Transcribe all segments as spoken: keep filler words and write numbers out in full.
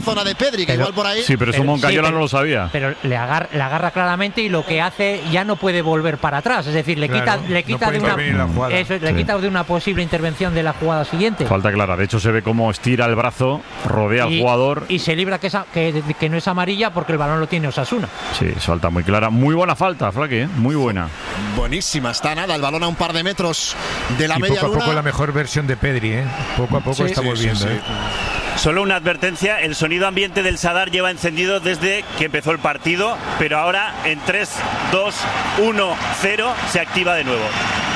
zona de Pedri, que pero, igual por ahí. Sí, pero eso pero, Moncayola sí, pero, no lo sabía. Pero le agarra, le agarra claramente y lo que hace ya no puede volver para atrás. Es decir, le claro, quita, le quita no de una eso, sí. le quita de una posible intervención de la jugada siguiente. Falta clara. De hecho, se ve cómo estira el brazo, rodea y, al jugador. Y se libra que, esa, que, que no es amarilla porque el balón lo tiene Osasuna. Sí, falta muy clara. Muy buena falta, Flaqui, ¿eh? Muy buena. Buenísima, está nada. El balón a un par de metros de la y media poco a luna. poco la mejor versión de Pedri, ¿eh? Poco a poco sí, estamos sí, viendo. sí, ¿eh? sí. Solo una advertencia, el sonido ambiente del Sadar lleva encendido desde que empezó el partido, pero ahora en tres, dos, uno, cero se activa de nuevo.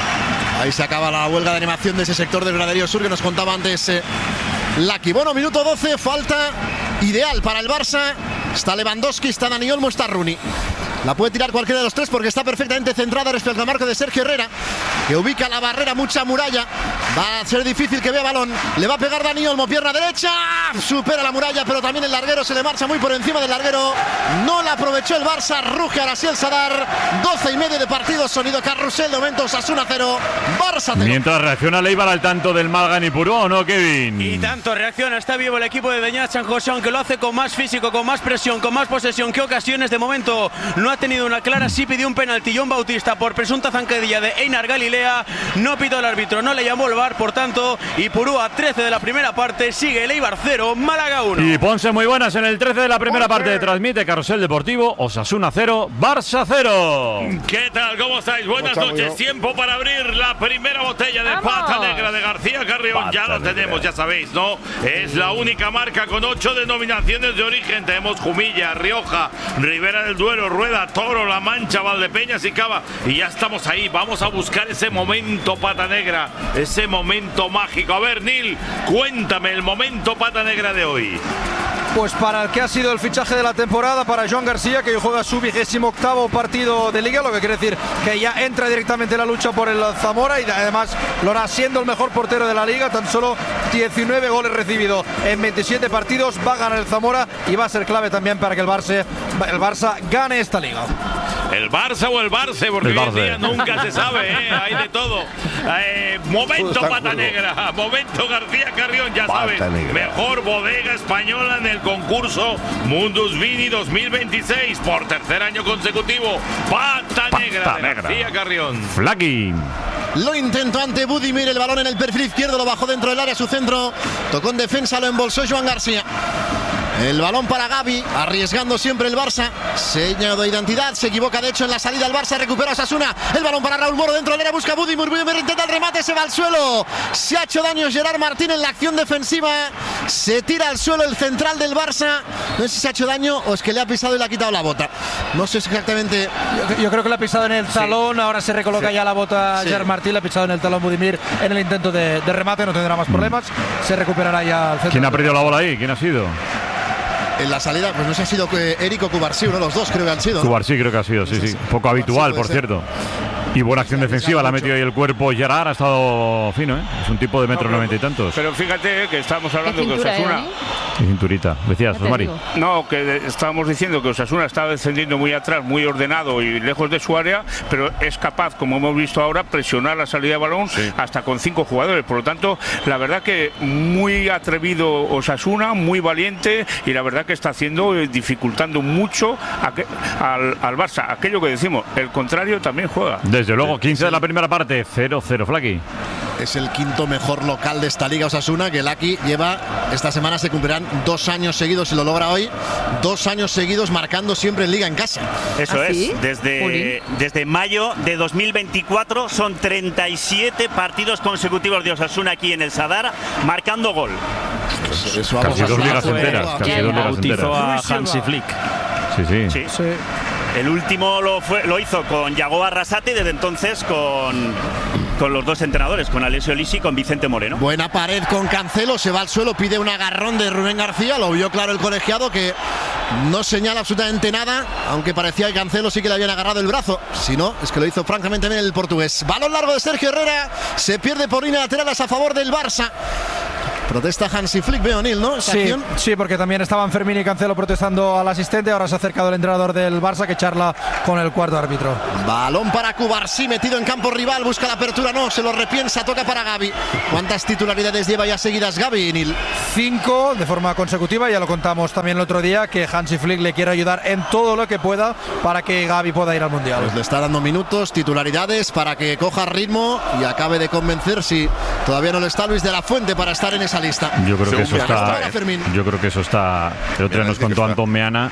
Ahí se acaba la huelga de animación de ese sector del Graderío Sur que nos contaba antes eh, Lucky. Bueno, minuto doce, falta ideal para el Barça. Está Lewandowski, está Dani Olmo, está Rooney. La puede tirar cualquiera de los tres porque está perfectamente centrada respecto al marco de Sergio Herrera, que ubica la barrera, mucha muralla. Va a ser difícil que vea balón. Le va a pegar Dani Olmo, pierna derecha. Supera la muralla, pero también el larguero se le marcha muy por encima del larguero. No la aprovechó el Barça. Ruge ahora sí el Sadar. doce y medio de partido. Sonido carrusel. De momento Osasuna cero, Barça cero. Mientras reacciona Leibar al tanto del Málaga y Purú, ¿o no, Kevin? Y tanto reacciona. Está vivo el equipo de Beñat San José, aunque lo hace con más físico, con más presión, con más posesión que ocasiones. De momento no ha tenido una clara. Sí pidió un penalti John Bautista por presunta zancadilla de Einar Galilea. No pitó el árbitro, no le llamó el V A R, por tanto. Y Purú a trece de la primera parte. Sigue Leibar cero, Málaga uno. Y Ponce muy buenas en el trece de la primera Ponce. parte. Transmite Carrusel Deportivo. Osasuna cero, Barça cero. ¿Qué tal? ¿Cómo estáis? Buenas noches. Tiempo para abrir la primera botella de ¡Vamos! Pata Negra de García Carrión. Pata ya lo negra. tenemos, ya sabéis, ¿no? Es la única marca con ocho denominaciones de origen. Tenemos Jumilla, Rioja, Ribera del Duero, Rueda, Toro, La Mancha, Valdepeñas y Cava. Y ya estamos ahí. Vamos a buscar ese momento Pata Negra, ese momento mágico. A ver, Nil, cuéntame el momento Pata Negra de hoy. Pues para el que ha sido el fichaje de la temporada, para Joan García, que juega su vigésimo octavo partido de Liga, lo que quiere decir que ya entra directamente en la lucha por el Zamora y además lo hará siendo el mejor portero de la Liga. Tan solo diecinueve goles recibidos en veintisiete partidos, va a ganar el Zamora y va a ser clave también para que el Barça, el Barça gane esta Liga. ¿El Barça o el Barça? Porque El hoy en Barça. día nunca se sabe, ¿eh? Hay de todo. Eh, momento Pata Negra, momento García Carrión, ya sabes. Mejor bodega española en el concurso Mundus Vini dos mil veintiséis por tercer año consecutivo. Pata, Pata Negra de Negra. García Carrión. Flaqui. Lo intentó ante Budimir, el balón en el perfil izquierdo, lo bajó dentro del área, su centro. Tocó en defensa, lo embolsó Joan García. El balón para Gavi, arriesgando siempre el Barça. Seña de identidad, se equivoca de hecho en la salida el Barça, recupera a Osasuna. El balón para Raúl Moro dentro del área, busca Budimir. Budimir intenta el remate, se va al suelo. Se ha hecho daño Gerard Martín en la acción defensiva. Se tira al suelo el central del Barça. No sé si se ha hecho daño o es que le ha pisado y le ha quitado la bota. No sé exactamente. Yo, yo creo que le ha pisado en el talón, sí. Ahora se recoloca sí. ya la bota sí. Gerard Martín, le ha pisado en el talón Budimir en el intento de, de remate, no tendrá más problemas. Se recuperará ya el centro. ¿Quién ha perdido la bola ahí? ¿Quién ha sido? En la salida, pues no sé si ha sido Eric o Cubarsí, uno de los dos creo que han sido, ¿no? Cubarsí creo que ha sido, sí, sí. Poco habitual, por cierto. Y buena acción defensiva, la ha metido ahí el cuerpo Gerard, ha estado fino, ¿eh? Es un tipo de metro no, noventa y tantos. Pero fíjate que estábamos hablando que Osasuna... ¿eh? Qué cinturita, decías, Mari. No, que estábamos diciendo que Osasuna estaba descendiendo muy atrás, muy ordenado y lejos de su área, pero es capaz, como hemos visto ahora, presionar la salida de balón sí. hasta con cinco jugadores. Por lo tanto, la verdad que muy atrevido Osasuna, muy valiente y la verdad que está haciendo, eh, dificultando mucho a que, al, al Barça. Aquello que decimos, el contrario también juega. Desde luego, quince de la primera parte, cero cero, Flaqui. Es el quinto mejor local de esta liga Osasuna, que Lucky lleva, esta semana se cumplirán dos años seguidos, si lo logra hoy, dos años seguidos marcando siempre en liga en casa. Eso ¿Ah, sí? es, desde, desde mayo de dos mil veinticuatro son treinta y siete partidos consecutivos de Osasuna aquí en el Sadar, marcando gol. Eso, eso casi dos ligas enteras, casi ya, dos ya. ligas enteras. a Hansi Flick. Sí, sí. Sí. Sí. El último lo, fue, lo hizo con Yago Arrasate y desde entonces con, con los dos entrenadores, con Alessio Lisi y con Vicente Moreno. Buena pared con Cancelo, se va al suelo, pide un agarrón de Rubén García, lo vio claro el colegiado que no señala absolutamente nada, aunque parecía que Cancelo sí que le habían agarrado el brazo. Si no, es que lo hizo francamente bien el portugués. Balón largo de Sergio Herrera, se pierde por línea lateral a favor del Barça. Protesta Hansi Flick, veo Nil, ¿no? Sí, sí, porque también estaban Fermín y Cancelo protestando al asistente. Ahora se ha acercado el entrenador del Barça que charla con el cuarto árbitro. Balón para Cubarsí, metido en campo rival, busca la apertura, no, se lo repiensa, toca para Gavi. ¿Cuántas titularidades lleva ya seguidas Gavi, Nil? Cinco de forma consecutiva, ya lo contamos también el otro día, que Hansi Flick le quiere ayudar en todo lo que pueda para que Gavi pueda ir al Mundial. Pues le está dando minutos, titularidades para que coja ritmo y acabe de convencer si todavía no lo está Luis de la Fuente para estar en esa lista. Yo creo que eso está. Fermín. Yo creo que eso está. El otro día nos contó Antón Meana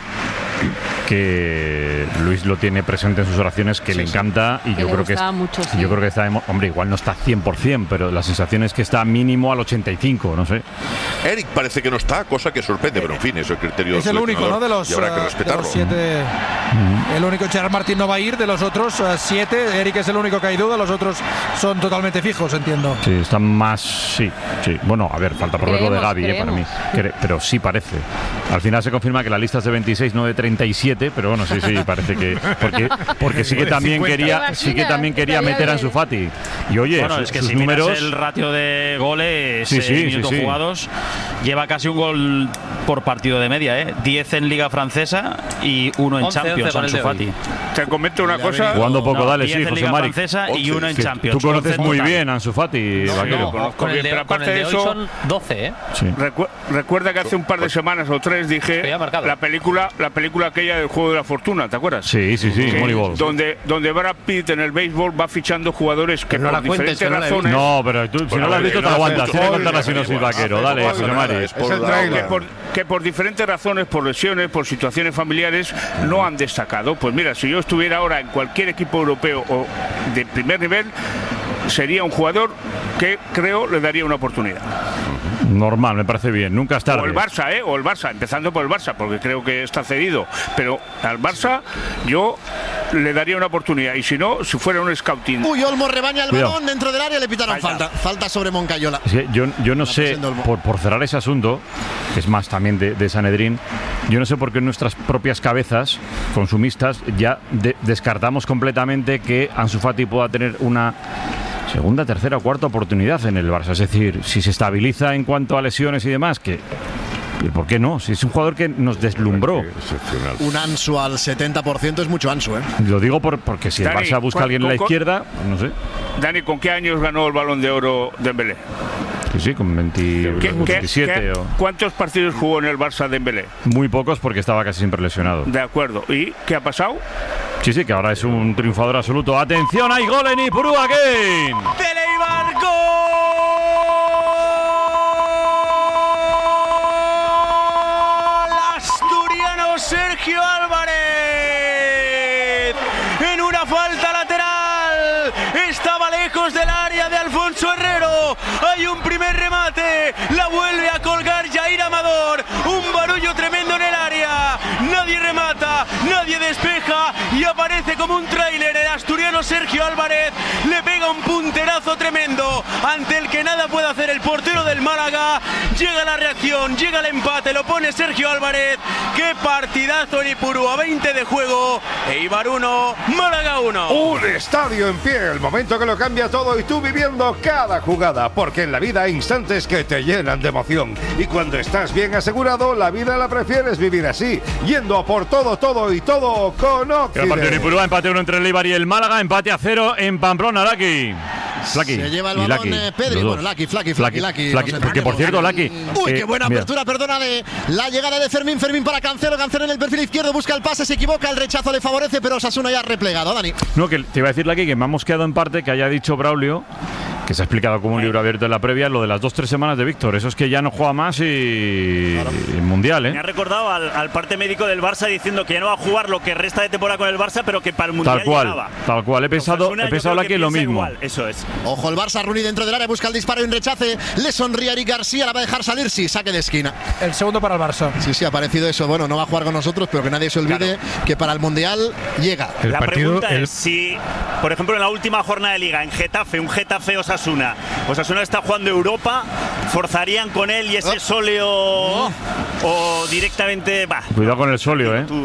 que Luis lo tiene presente en sus oraciones, que sí, le encanta, y que yo le creo que es, mucho, sí. yo creo que está, hombre, igual no está cien por cien, pero la sensación es que está mínimo al ochenta y cinco, no sé. Eric parece que no está, cosa que sorprende, pero en fin, es el criterio. Es el único, ¿no? De los, y habrá que respetarlo. De los siete. Mm. El único, Gerard Martín no va a ir, de los otros uh, siete. Eric es el único que hay duda, los otros son totalmente fijos, entiendo. Sí, están más, sí, sí. Bueno, a ver, falta por ver lo de Gavi, eh, para mí. Cre pero sí parece. Al final se confirma que la lista es de veintiséis, no de treinta y siete, pero bueno, sí, sí, parece que porque porque sí que también quería, sí que también quería meter a Ansu Fati. Y oye, bueno, sus, es que sus si números, miras el ratio de goles, sí, sí, eh, minutos sí, sí. jugados, lleva casi un gol por partido de media, ¿eh? diez en Liga Francesa y uno en Champions, Ansu Fati. Te comento una cosa. Jugando poco, no, dale, sí, José Mari. Y uno en Champions. Tú conoces muy total. bien a Ansu Fati, no, Vaquero. No, conozco con bien, el de, pero aparte con el de de hoy eso, son doce, ¿eh? Sí. Recu recuerda que hace un par de semanas o tres dije la película, la película aquella del Juego de la Fortuna, ¿te acuerdas? Sí, sí, sí, Moneyball. Donde, donde Brad Pitt en el béisbol va fichando jugadores que por diferentes razones. No, pero tú, si no lo has visto, te aguantas. Tienes que contar la sinopsis, Vaquero. Dale, José Mari. Que por, que por diferentes razones, por lesiones, por situaciones familiares, no han destacado. Pues mira, si yo estuviera ahora en cualquier equipo europeo o de primer nivel, sería un jugador que creo le daría una oportunidad. Normal, me parece bien, nunca es tarde. O el Barça, ¿eh? O el Barça, empezando por el Barça, porque creo que está cedido. Pero al Barça yo le daría una oportunidad. Y si no, si fuera un scouting. Uy, Olmo rebaña el Cuidado. balón dentro del área, le pitaron falta. Falta, falta sobre Moncayola. Es que yo, yo no sé, por, por cerrar ese asunto, que es más también de, de Sanedrín, yo no sé por qué en nuestras propias cabezas consumistas ya de, descartamos completamente que Ansu Fati pueda tener una segunda, tercera o cuarta oportunidad en el Barça. Es decir, si se estabiliza en cuanto a lesiones y demás, que ¿por qué no? Si es un jugador que nos deslumbró. Un Ansu al setenta por ciento es mucho Ansu, ¿eh? Lo digo por, porque si el Dani, Barça busca a alguien en la izquierda, no sé. Dani, ¿con qué años ganó el Balón de Oro Dembélé? Sí, sí, con veinte, ¿Qué, veintisiete. ¿qué, o... ¿Cuántos partidos jugó en el Barça Dembélé? Muy pocos, porque estaba casi siempre lesionado. De acuerdo. ¿Y qué ha pasado? Sí, sí, que ahora es un triunfador absoluto. ¡Atención! ¡Hay gol en Ipurúa-Kane! ¡De Leibar! ¡Gol! ¡Asturiano Sergio Álvarez! En una falta lateral. Estaba lejos del área de Alfonso Herrero. Hay un primer remate. La vuelve a colgar Jair Amador. Un barullo tremendo en el área. Nadie remata, nadie despeja y aparece como un tráiler el asturiano Sergio Álvarez. Le pega un punterazo tremendo ante el que nada puede hacer el portero del Málaga. Llega la reacción, llega el empate, lo pone Sergio Álvarez. ¡Qué partidazo en Ipurúa! veinte de juego. Eibar uno, Málaga uno. Un estadio en pie, el momento que lo cambia todo y tú viviendo cada jugada, porque en la vida hay instantes que te llenan de emoción y cuando estás bien asegurado, la vida la prefieres vivir así, yendo a por todo, todo y todo con Occident. Partido en Ipurúa, empate uno entre el Eibar y el Málaga, empate a cero en Pamplona. Laki. Flaki. Se lleva el balón eh, Pedri. Bueno, Laki, Flaki, Flaki, Laki. Flaki, porque por cierto, Laki. Uy, eh, qué buena mira. apertura, perdónale. La llegada de Fermín, Fermín para Cancelo. Cancelo en el perfil izquierdo, busca el pase, se equivoca, el rechazo le favorece, pero Osasuna ya ha replegado. Dani. No, que te iba a decir, Laki, que me hemos quedado en parte que haya dicho Braulio, que se ha explicado como un libro abierto en la previa, lo de las dos, tres semanas de Víctor. Eso es que ya no juega más y, claro. y Mundial, ¿eh? Me ha recordado al, al parte médico del Barça diciendo que ya no va a jugar lo que resta de temporada con el Barça, pero que para el Mundial tal cual, llegaba. Tal cual, he pensado, Osasuna, he pensado Laki lo mismo. Igual. Eso es. Ojo, el Barça, Rooney dentro del área, busca el disparo y un rechace. Le sonríe a Eric García, la va a dejar salir, sí, saque de esquina. El segundo para el Barça. Sí, sí, ha parecido eso. Bueno, no va a jugar con nosotros, pero que nadie se olvide claro. que para el Mundial llega. El la partido, pregunta el... es si, por ejemplo, en la última jornada de Liga, en Getafe, un Getafe-Osasuna, Osasuna está jugando Europa, ¿forzarían con él y ese oh. sóleo oh. o directamente va? Cuidado con el sóleo, ¿eh? Tú,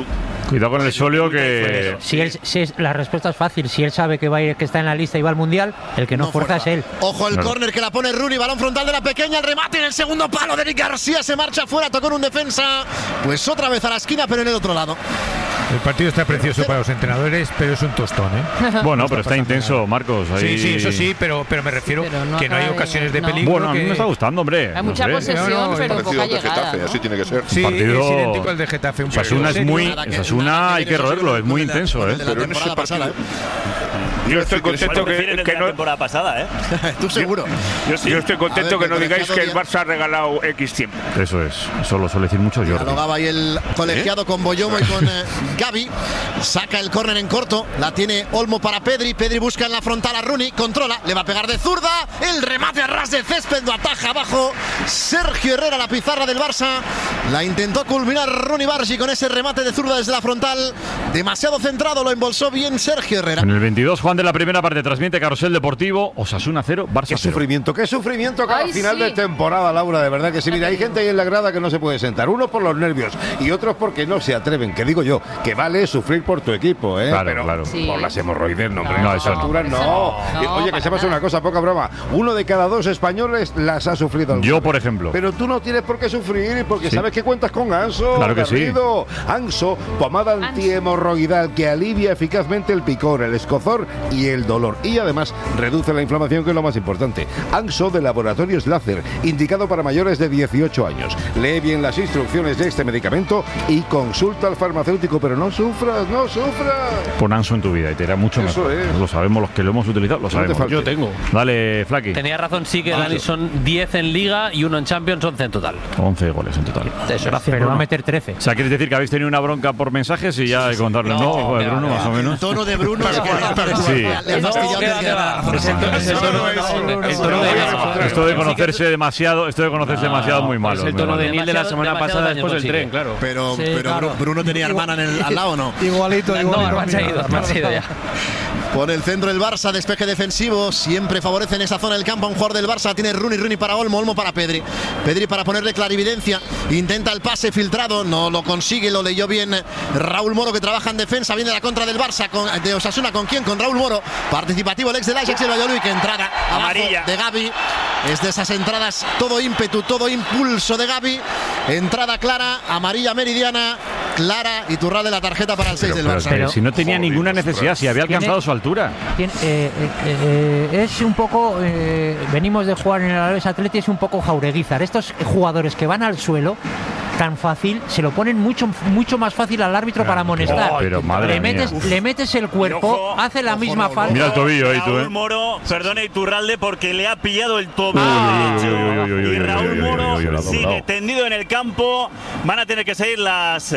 Cuidado con el Solio que... Si él, si es, la respuesta es fácil. Si él sabe que va a ir, que está en la lista y va al Mundial, el que no, no fuerza, fuerza es él. Ojo el claro. córner que la pone Rooney, balón frontal de la pequeña, el remate en el segundo palo de Eric García, se marcha fuera, tocó en un defensa, pues otra vez a la esquina, pero en el otro lado. El partido está precioso para los entrenadores, pero es un tostón, ¿eh? Bueno, no pero está intenso, nada. Marcos. Ahí... Sí, sí, eso sí, pero, pero me refiero pero no que no hay ocasiones de, de peligro. Bueno, a mí que... me está gustando, hombre. Hay mucha no sé. posesión, no, no, pero poca llegada, Getafe, ¿no? así tiene que ser. Sí, partido... es idéntico al de Getafe. Un Osasuna es muy... Osasuna hay que roerlo, es muy intenso, ¿eh? Pero en ese partido... Yo estoy contento que, que, que no. La temporada pasada, ¿eh? Tú seguro. Yo, yo, sí. yo estoy contento ver, que no digáis que el Barça ha regalado X tiempo. Eso es. Eso lo suele decir mucho Jordi. Dialogaba ahí el colegiado ¿Eh? con Boyomo y con eh, Gavi. Saca el córner en corto. La tiene Olmo para Pedri. Pedri busca en la frontal a Rooney. Controla. Le va a pegar de zurda. El remate a ras de césped. Lo ataja abajo. Sergio Herrera, la pizarra del Barça. La intentó culminar Rooney Bargi con ese remate de zurda desde la frontal. Demasiado centrado. Lo embolsó bien Sergio Herrera. En el veintidós, Juan de la primera parte. Transmite Carrusel Deportivo. Osasuna cero, Barça Qué cero. sufrimiento, qué sufrimiento cada Ay, final sí. de temporada, Laura, de verdad que sí. Mira, hay gente ahí en la grada que no se puede sentar. Unos por los nervios y otros porque no se atreven. Que digo yo, que vale sufrir por tu equipo, ¿eh? Claro, Pero claro. Sí. por las hemorroides, no, hombre. No, a eso estas alturas, no. no. Eso no. Oye, No, que sepas nada. una cosa, poca broma. Uno de cada dos españoles las ha sufrido. alguna Yo, vez. por ejemplo. Pero tú no tienes por qué sufrir porque Sí. sabes que cuentas con Anso. Claro que sí. Garrido. Anso, pomada antihemorroidal que alivia eficazmente el picor, el escozor y el dolor. Y además reduce la inflamación, que es lo más importante. Anso de Laboratorios Láser, indicado para mayores de dieciocho años. Lee bien las instrucciones de este medicamento y consulta al farmacéutico, pero no sufras, no sufras. Pon Anso en tu vida y te irá mucho Eso mejor. es. Lo sabemos los que lo hemos utilizado, lo No te sabemos. falte. Yo tengo. Dale, Flaky. Tenía razón, sí, que Dani son diez en Liga y uno en Champions, once en total. once goles en total. Eso, gracias, Pero Bruno. va a meter trece. O sea, ¿quieres decir que habéis tenido una bronca por mensajes y ya hay que contarle? No, no va, Bruno, va, más o El menos. tono de Bruno es que Sí. le ha fastidiado No, que queda, diera la queda. razón. Es el tono- es el tono- el tono de- Esto de conocerse demasiado, esto de conocerse demasiado muy malo. Es el muy tono malo. de Nil de la Demasiado- semana demasiado pasada daño después del consigue. tren, claro. Pero, Sí, pero claro. Bruno tenía hermana en el, al lado, ¿o no? Igualito, No, igualito. Armán se ha ido, Armán se ha ido ya. Por el centro del Barça, despeje defensivo, siempre favorece en esa zona del campo a un jugador del Barça. Tiene Rooney, Rooney para Olmo, Olmo para Pedri. Pedri para ponerle clarividencia, intenta el pase filtrado, no lo consigue, lo leyó bien Raúl Moro, que trabaja en defensa, viene la contra del Barça, con, de Osasuna, ¿con quién? Con Raúl Moro, participativo el ex del Ajax y el Valladolid, que entrada abajo Amarilla. de Gavi. Es de esas entradas, todo ímpetu, todo impulso de Gavi. Entrada clara, amarilla meridiana, clara, y Turral de la tarjeta para el seis Pero, del pero Barça. es que si no tenía ninguna necesidad, si había alcanzado Tiene- su altura. Tiene- eh, eh, eh, es un poco, eh, venimos de jugar en el Alavés Atleti, es un poco Jaureguizar. Estos jugadores que van al suelo tan fácil, se lo ponen mucho mucho más fácil al árbitro para amonestar. Oh, pero madre le metes, mía. le metes el cuerpo, Ojo, hace la ojo, misma no, no, falta. Mira el tobillo ahí, tú, Raúl eh. Moro, perdona Iturralde, porque le ha pillado el tobillo. Uy, uy, uy, uy, uy, uy, Y uy, Raúl uy, uy, Moro uy, uy, uy, uy, sigue uy. tendido en el campo. Van a tener que seguir las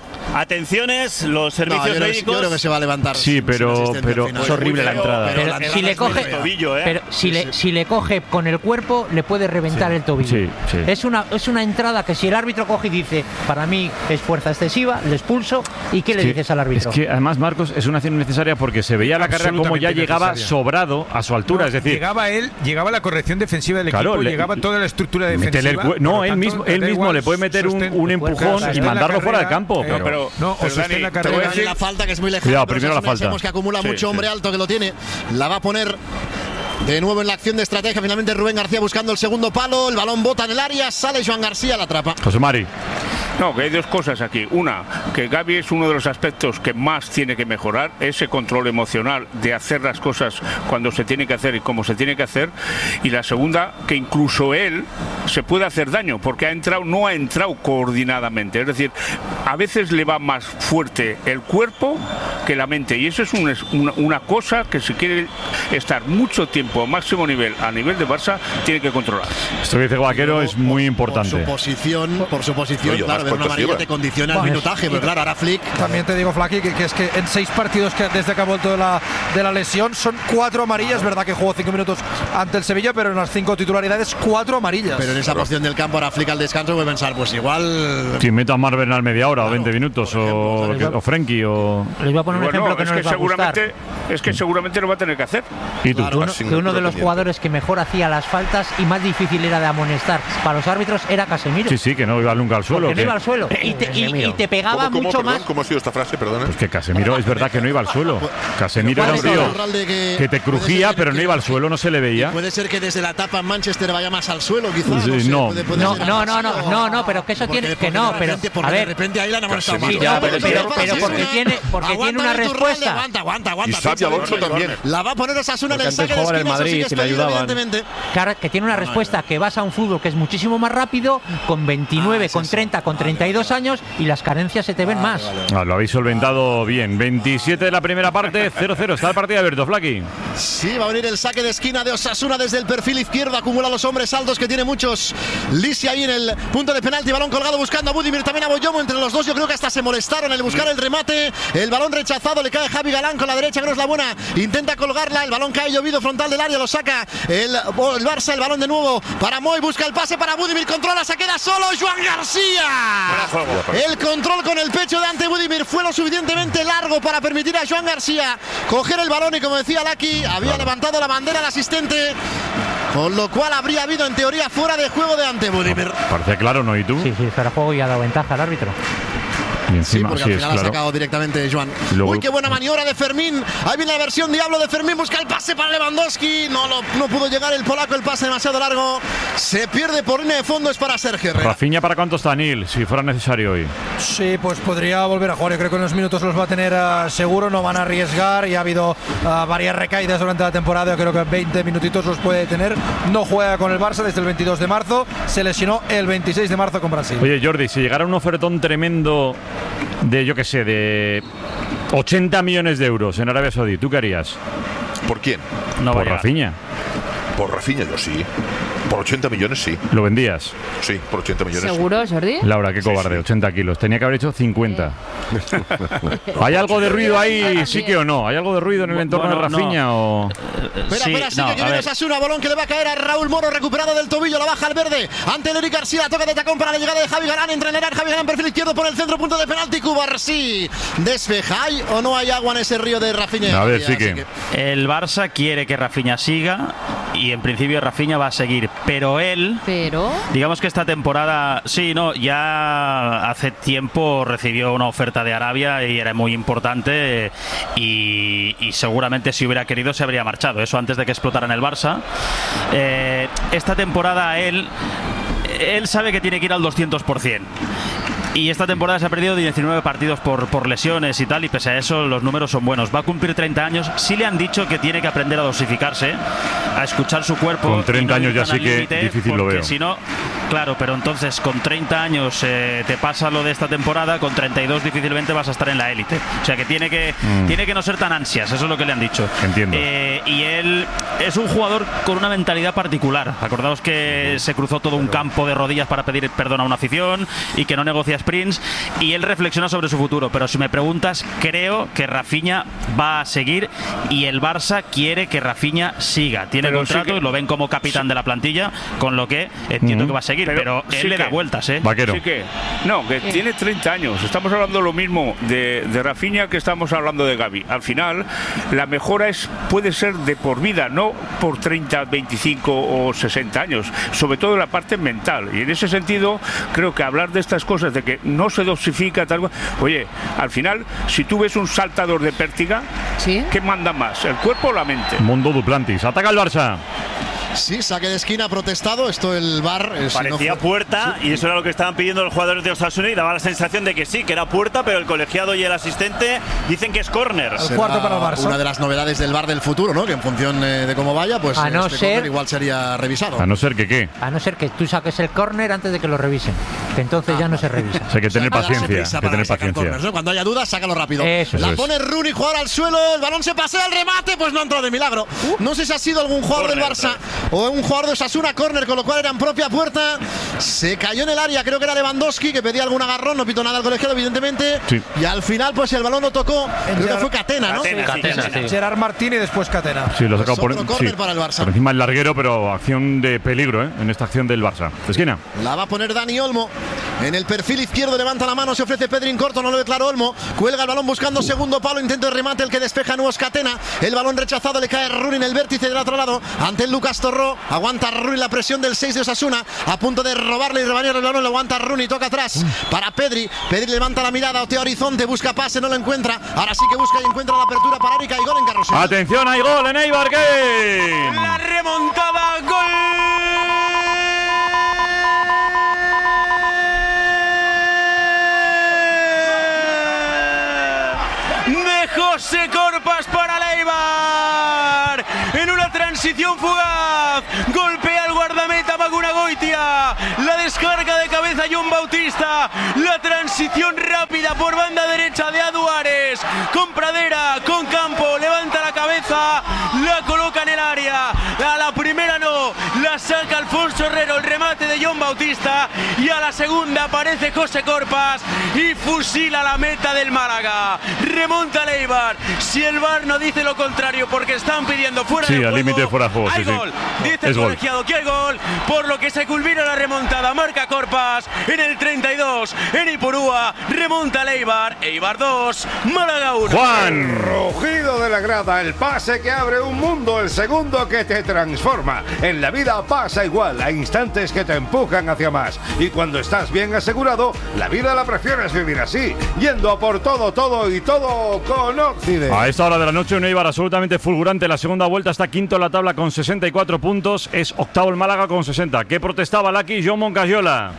atenciones, los No, servicios yo, creo que, médicos. yo creo que se va a levantar. Sí, sin pero- asistencia pero al final. es horrible la Pero- entrada. pero Pero la si entrada le es muy coge, fea. tobillo, ¿eh? pero si le si le coge con el cuerpo, le puede reventar el tobillo. Sí, sí. Es una es una entrada que si el árbitro coge y dice, para mí es fuerza excesiva, le expulso. ¿Y qué le que- dices al árbitro? Es que además, Marcos, es una acción necesaria porque se veía la carrera como ya Absolutamente llegaba necesaria. sobrado a su altura. No, es decir, llegaba él, llegaba la corrección defensiva del Claro, equipo, le- llegaba toda la estructura métele defensiva. el cue- no, por lo él tanto, mismo, da él mismo igual, le puede meter un, sostén- un empujón Claro, y sostén la mandarlo fuera del carrera, campo. eh, pero- pero- no, o pero sostén Dani, la te carrera. voy a decir- La falta que es muy lejana. Cuidado, pero primero la Osasuna falta. sabemos que acumula Sí, mucho sí, hombre sí. alto que lo tiene. La va a poner de nuevo en la acción de estrategia. Finalmente Rubén García buscando el segundo palo. El balón bota en el área. Sale Joan García, la atrapa. José Mari. No, que hay dos cosas aquí. Una, que Gavi es uno de los aspectos que más tiene que mejorar, ese control emocional de hacer las cosas cuando se tiene que hacer y como se tiene que hacer. Y la segunda, que incluso él se puede hacer daño porque ha entrado, no ha entrado coordinadamente. Es decir, a veces le va más fuerte el cuerpo que la mente. Y eso es un- una, una cosa que si quiere estar mucho tiempo a máximo nivel, a nivel de Barça, tiene que controlar. Esto que dice Guaquero es muy importante. Por su posición, por su posición, Oye, claro, más ver una cuantos amarilla lleva. te condiciona el Bueno, minutaje, pero claro, ahora Flick. También te digo, Flaky, que, que es que en seis partidos que desde que ha vuelto de la, de la lesión son cuatro amarillas. Verdad que jugó cinco minutos ante el Sevilla, pero en las cinco titularidades, cuatro amarillas. Pero en esa posición del campo, ahora Flick al descanso puede pensar, pues igual. Si meto a Marvel al media hora o veinte minutos, o, ejemplo. o Frenkie, o. Les voy a poner un Bueno, ejemplo que es no que les va a gustar. seguramente, es que seguramente lo va a tener que hacer. ¿Y tú? Claro, Uno- que uno de los jugadores que mejor hacía las faltas y más difícil era de amonestar para los árbitros era Casemiro. Sí, sí, que no iba nunca al suelo. Porque no que- iba al suelo. Y te, y- y te pegaba juega ¿Cómo, mucho perdón, más. ¿Cómo ha sido esta frase? Perdona. Pues que Casemiro es verdad que no iba al suelo. Casemiro era un tío que, que te crujía, pero no iba al suelo, no se le veía. Puede ser que desde la etapa en Manchester vaya más al suelo, quizás. Sí, no, puede, puede no, ser no, algo no, así, no, no, no, pero que eso porque, tiene porque que no, de pero repente, porque a ver, de repente ahí la han amonestado más. sí, ya, pero, pero, pero porque tiene, porque tiene una respuesta. Aguanta, aguanta, aguanta. Y Xabi Alonso también. La va a poner Osasuna en el Porque saque de antes jugaba en el esquina, eso sí Madrid que y le es peligro, ayudaban. evidentemente. Claro, que tiene una respuesta que vas a un fútbol que es muchísimo más rápido, con veintinueve, Ah, con sí, treinta, con treinta y dos años, y las carencias se te ven más. Ah, lo habéis solventado bien. veintisiete de la primera parte, cero cero. Está el partido abierto, Flaki. Sí, va a venir el saque de esquina de Osasuna desde el perfil izquierdo. Acumula los hombres altos que tiene muchos. Lisi ahí en el punto de penalti. Balón colgado buscando a Budimir, también a Boyomo. Entre los dos yo creo que hasta se molestaron el buscar el remate. El balón rechazado, le cae Javi Galán con la derecha, que no es la buena. Intenta colgarla, el balón cae llovido frontal del área, lo saca el, el Barça, el balón de nuevo para Moy. Busca el pase para Budimir, controla, se queda solo Joan García. El control con el pecho de ante Budimir fue lo suficientemente largo para permitir a Joan García coger el balón y, como decía Laki, había levantado la bandera al asistente, con lo cual habría habido en teoría fuera de juego de ante Budimir. Parece claro, ¿no? ¿Y tú? Sí, sí, fuera de juego y ha dado ventaja al árbitro. Y encima, sí, porque sí, al es final claro. ha sacado directamente Joan. Luego- Uy, qué buena maniobra de Fermín. Ahí viene la versión diablo de Fermín. Busca el pase para Lewandowski. No, lo, no pudo llegar el polaco. El pase demasiado largo. Se pierde por línea de fondo. Es para Sergio Herrera. Rafinha, ¿para cuánto está Nil? Si fuera necesario hoy. Sí, pues podría volver a jugar. Yo creo que en unos minutos los va a tener uh, seguro, no van a arriesgar. Y ha habido uh, varias recaídas durante la temporada. Yo creo que veinte minutitos los puede tener. No juega con el Barça desde el veintidós de marzo. Se lesionó el veintiséis de marzo con Brasil. Oye, Jordi, si llegara un ofertón tremendo de, yo qué sé, de ochenta millones de euros en Arabia Saudí, ¿tú qué harías? ¿Por quién? No Por Rafinha. Por Rafinha yo sí. Por ochenta millones sí. ¿Lo vendías? Sí, por ochenta millones. ¿Seguro, Jordi? Laura, qué cobarde, ochenta kilos. Tenía que haber hecho cincuenta. ¿Hay algo de ruido ahí, sí que o no? ¿Hay algo de ruido en el entorno Bueno, de Rafinha no. o...? Espera, Sí, espera, sigue no, que a viene ver. Osasuna, balón que le va a caer a Raúl Moro, recuperado del tobillo, la baja al verde, ante el Eric García, toca de tacón para la llegada de Javi Galán, entra en el área, Javi Galán, perfil izquierdo por el centro, punto de penalti, Cubarsí, despeja, ¿hay o no hay agua en ese río de Rafinha? A ver, sí Así que... El Barça quiere que Rafinha siga y en principio Rafinha va a seguir, pero él, Pero. digamos que esta temporada, sí, no, ya hace tiempo recibió una oferta de Arabia y era muy importante y, y seguramente si hubiera querido se habría marchado, eso antes de que explotara en el Barça. Eh, esta temporada él, él sabe que tiene que ir al doscientos por ciento. Y esta temporada se ha perdido diecinueve partidos por, por lesiones y tal, y pese a eso los números son buenos. Va a cumplir treinta años. Sí le han dicho que tiene que aprender a dosificarse, a escuchar su cuerpo. Con treinta y no años ya ir tan sí al que límite, difícil lo porque veo. Si no, claro, pero entonces con treinta años eh, te pasa lo de esta temporada, con treinta y dos difícilmente vas a estar en la élite. O sea que tiene que, Mm. tiene que no ser tan ansias, eso es lo que le han dicho. Entiendo. Eh, y él es un jugador con una mentalidad particular. Acordaos que se cruzó todo un campo de rodillas para pedir perdón a una afición y que no negocia sprints. Y él reflexiona sobre su futuro, pero si me preguntas, creo que Rafinha va a seguir y el Barça quiere que Rafinha siga. Tiene Pero sí contrato que- y lo ven como capitán de la plantilla, con lo que entiendo Ujú. que va a seguir, pero, sí él le da que- vueltas, ¿eh? Vaquero. Sí que, no, que tiene treinta años. Estamos hablando lo mismo de, de Rafinha que estamos hablando de Gavi. Al final, la mejora es puede ser de por vida, no por treinta, veinticinco o sesenta años. Sobre todo en la parte mental. Y en ese sentido, creo que hablar de estas cosas, de que no se dosifica, tal cual. Oye, al final, si tú ves un saltador de pértiga, ¿Sí? ¿qué manda más? ¿El cuerpo o la mente? Mundo Duplantis. Ataca el Barça. Sí, saque de esquina protestado. Esto el V A R. eh, si Parecía no fue- puerta y eso era lo que estaban pidiendo los jugadores de Osasuna y daba la sensación de que sí, que era puerta, pero el colegiado y el asistente dicen que es córner. será cuarto para el Barça. Una de las novedades del V A R del futuro, ¿no? Que en función eh, de cómo vaya, pues A no este ser- córner igual sería revisado. A no ser que qué. A no ser que tú saques el córner antes de que lo revisen, que entonces ya no se revisa. O sea, hay que tener O sea, darse paciencia. prisa Hay que para tener sacar paciencia. corners, ¿no? Cuando haya dudas, sácalo rápido. Eso la es. pone Rooney, jugar al suelo, el balón se pasea al remate, pues no entró de milagro. No sé si ha sido algún jugador Córner del Barça otra o un jugador de Osasuna, córner, con lo cual era en propia puerta. Se cayó en el área, creo que era Lewandowski, que pedía algún agarrón, no pitó nada al colegiado, evidentemente. Sí. Y al final, pues el balón lo tocó, creo que fue Catena, ¿no? Catena, sí, Catena, Catena. sí. Gerard Martín y después Catena. Sí, lo ha sacado por, Otro córner sí, para el Barça. por encima del larguero, pero acción de peligro, ¿eh? En esta acción del Barça. De esquina. La va a poner Dani Olmo. En el perfil izquierdo levanta la mano, se ofrece Pedrín corto, no lo ve claro Olmo. Cuelga el balón buscando segundo palo, intento de remate, el que despeja Nuevos Catena. El balón rechazado, le cae Rooney en el vértice del otro lado. Ante el Lucas Torreira. Torró, aguanta Rooney la presión del seis de Osasuna, a punto de robarle y rebañar el balón, lo aguanta Rooney, toca atrás para Pedri, Pedri levanta la mirada, otea horizonte, busca pase, no lo encuentra, ahora sí que busca y encuentra la apertura para Arica y gol en Carrusel. Atención, hay gol en Eibar Game. La remontada, gol de José Corpas para el Eibar. En una transición fugaz, golpea el guardameta Maguna Goitia, la descarga de cabeza John Bautista, la transición rápida por banda derecha de Aduares, con Pradera, con Campo, levanta la cabeza, la coloca en el área, a la primera no, la saca Alfonso Herrero, el remate de John Bautista, y a la segunda aparece José Corpas y fusila la meta del Málaga. Remonta el Eibar, si el V A R no dice lo contrario porque están pidiendo fuera sí, de al juego, límite fuera de juego, hay sí, gol, sí. dice Es el gol. colegiado que hay gol, por lo que se culmina la remontada, marca Corpas en el treinta y dos, en Ipurúa, remonta el Eibar, Eibar dos, Málaga uno. Juan. Rugido de la grada, el pase que abre un mundo, el segundo que te transforma. En la vida pasa igual, hay instantes que te empujan hacia más. Y cuando estás bien asegurado, la vida la prefieres vivir así, yendo a por todo, todo y todo con Occidente. A esta hora de la noche un Eibar absolutamente fulgurante. La segunda vuelta está quinto en la tabla con sesenta y cuatro puntos. Es octavo el Málaga con sesenta. ¿Qué protestaba Laki John Moncayola?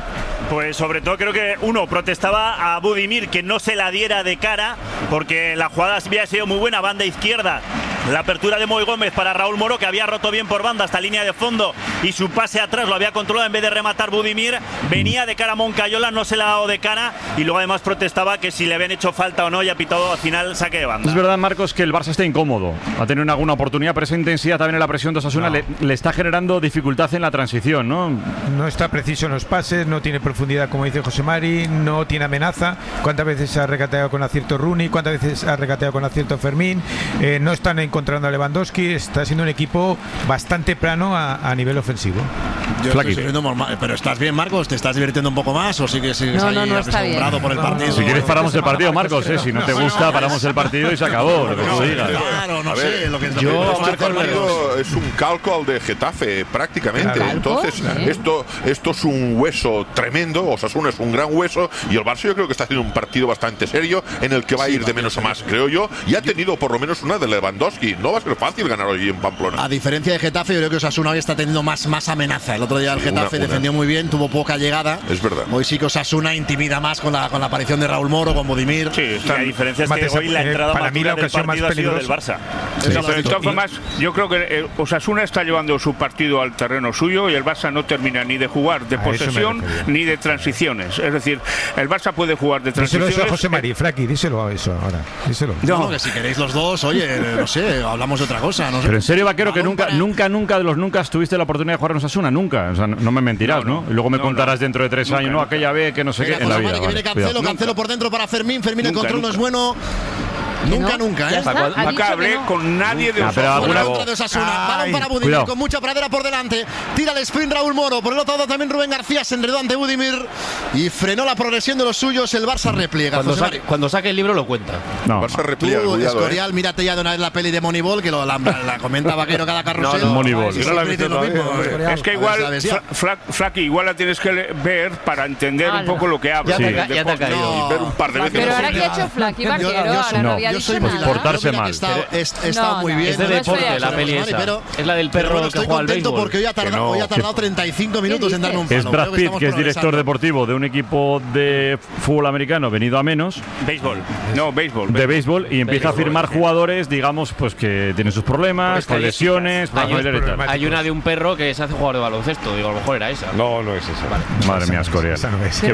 Pues sobre todo creo que uno protestaba a Budimir que no se la diera de cara, porque la jugada había sido muy buena, banda izquierda. La apertura de Moy Gómez para Raúl Moro, que había roto bien por banda hasta línea de fondo, y su pase atrás lo había controlado en vez de rematar Budimir. Venía de cara a Moncayola, no se la ha dado de cara, y luego además protestaba que si le habían hecho falta o no, y ha pitado al final saque de banda. Es verdad, Marcos, que el Barça está incómodo. Ha tenido alguna oportunidad, pero esa intensidad también en la presión de Osasuna no. le, le está generando dificultad en la transición, ¿no? No está preciso en los pases, no tiene profundidad, como dice José Mari, no tiene amenaza. ¿Cuántas veces ha regateado con acierto Rooney? ¿Cuántas veces ha regateado con acierto Fermín? Eh, no están encontrando a Lewandowski. Está siendo un equipo bastante plano a, a nivel ofensivo. Yo estoy siguiendo normal, pero ¿estás bien, Marcos? ¿Te estás divirtiendo un poco más o sigues, sigues no, ahí no, no acostumbrado por el no, partido? Si quieres paramos el partido, Marcos, ¿eh? Si no te gusta, paramos el partido y se acabó, lo que tú digas. Claro, no sé lo que es yo, este partido es un calco al de Getafe, prácticamente. Claro. Entonces, ¿sí? esto, esto es un hueso tremendo. Osasuna es un gran hueso y el Barça yo creo que está haciendo un partido bastante serio en el que va a ir de menos a más, creo yo. Y ha tenido por lo menos una de Lewandowski. No va a ser fácil ganar hoy en Pamplona. A diferencia de Getafe, yo creo que Osasuna hoy está teniendo más, más amenaza. El otro día el Getafe una, una. defendió muy bien, tuvo poca llegada. Es verdad. Hoy sí que Osasuna intimida más con la, con la aparición de Raúl Moro, con Budimir. Sí, está. La diferencia es que hoy la entrada para más mí la ocasión del más ha sido peligrosa del Barça. Sí. No, pero de todas formas, yo creo que eh, Osasuna está llevando su partido al terreno suyo y el Barça no termina ni de jugar de a posesión ni de transiciones. Es decir, el Barça puede jugar de transiciones. Díselo eso a José Mari, Fraki, díselo a eso ahora. Díselo. No, no, que si queréis los dos, oye, no sé, hablamos de otra cosa. No sé. Pero en serio, Vaquero, que nunca, para... nunca, nunca de los nunca tuviste la oportunidad de jugar en Osasuna, nunca. O sea, no, no me mentirás, ¿no? ¿no? Y luego me no, contarás no. dentro de tres nunca, años, nunca. no, aquella vez que no sé Venga, qué en la vida. Que vale, viene Cancelo, cuidado. Cancelo por dentro para Fermín, Fermín nunca, el control nunca. no es bueno. Nunca, no, nunca, ¿eh? Nunca hablé no. con nadie de Osasuna. Alguna... Balón para Budimir, Cuidado. con mucha pradera por delante. Tira el sprint Raúl Moro. Por el otro lado también Rubén García se enredó ante Budimir y frenó la progresión de los suyos. El Barça repliega. Cuando, saque, cuando saque el libro lo cuenta. No. El Barça repliega. Tú, cuidado, Escorial, eh. mírate ya de una vez la peli de Moneyball, que lo, la, la comenta Vaquero cada carrusel. No, no. Moneyball. Sí, sí, no sí, lo mismo, es que igual, Flaki, igual la tienes que ver para entender ah, un poco lo que habla. Ya, sí. te, ya te ha caído. Y ver un par de veces. Pero ahora que ha hecho Flaki, Vaquero, ahora no había dicho nada. Portarse mal. Está muy bien. Es de deporte la peli esa. Es la del perro que juega al béisbol. Porque hoy ha tardado, hoy ha tardado treinta y cinco minutos en darme un palo. Es Brad Pitt, que es director deportivo de un equipo de fútbol americano venido a menos. Béisbol. No, béisbol. De béisbol y empieza a firmar jugadores, digamos, pues que tienen sus problemas, con lesiones, familiares y tal. Hay una de un perro que se hace jugador de baloncesto. Digo, a lo mejor era esa. No, no es esa. Vale. Madre mía, Escorial. Esa no es. Qué,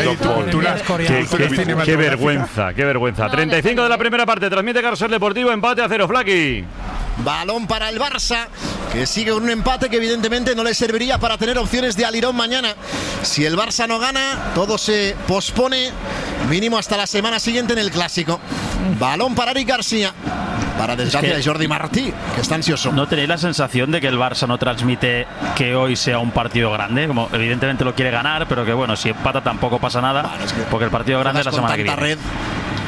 qué, qué, qué, qué vergüenza, qué vergüenza. treinta y cinco de la primera parte, transmite Carrusel Deportivo, empate a cero, Flaki. Balón para el Barça, que sigue con un empate que evidentemente no le serviría para tener opciones de alirón mañana. Si el Barça no gana, todo se pospone mínimo hasta la semana siguiente en el Clásico. Balón para Eric García. Para desgracia de Jordi Martí, que está ansioso. ¿No tenéis la sensación de que el Barça no transmite que hoy sea un partido grande? Como evidentemente lo quiere ganar, pero que bueno, si empata tampoco pasa nada, bueno, es que porque el partido grande es la semana que viene. Red.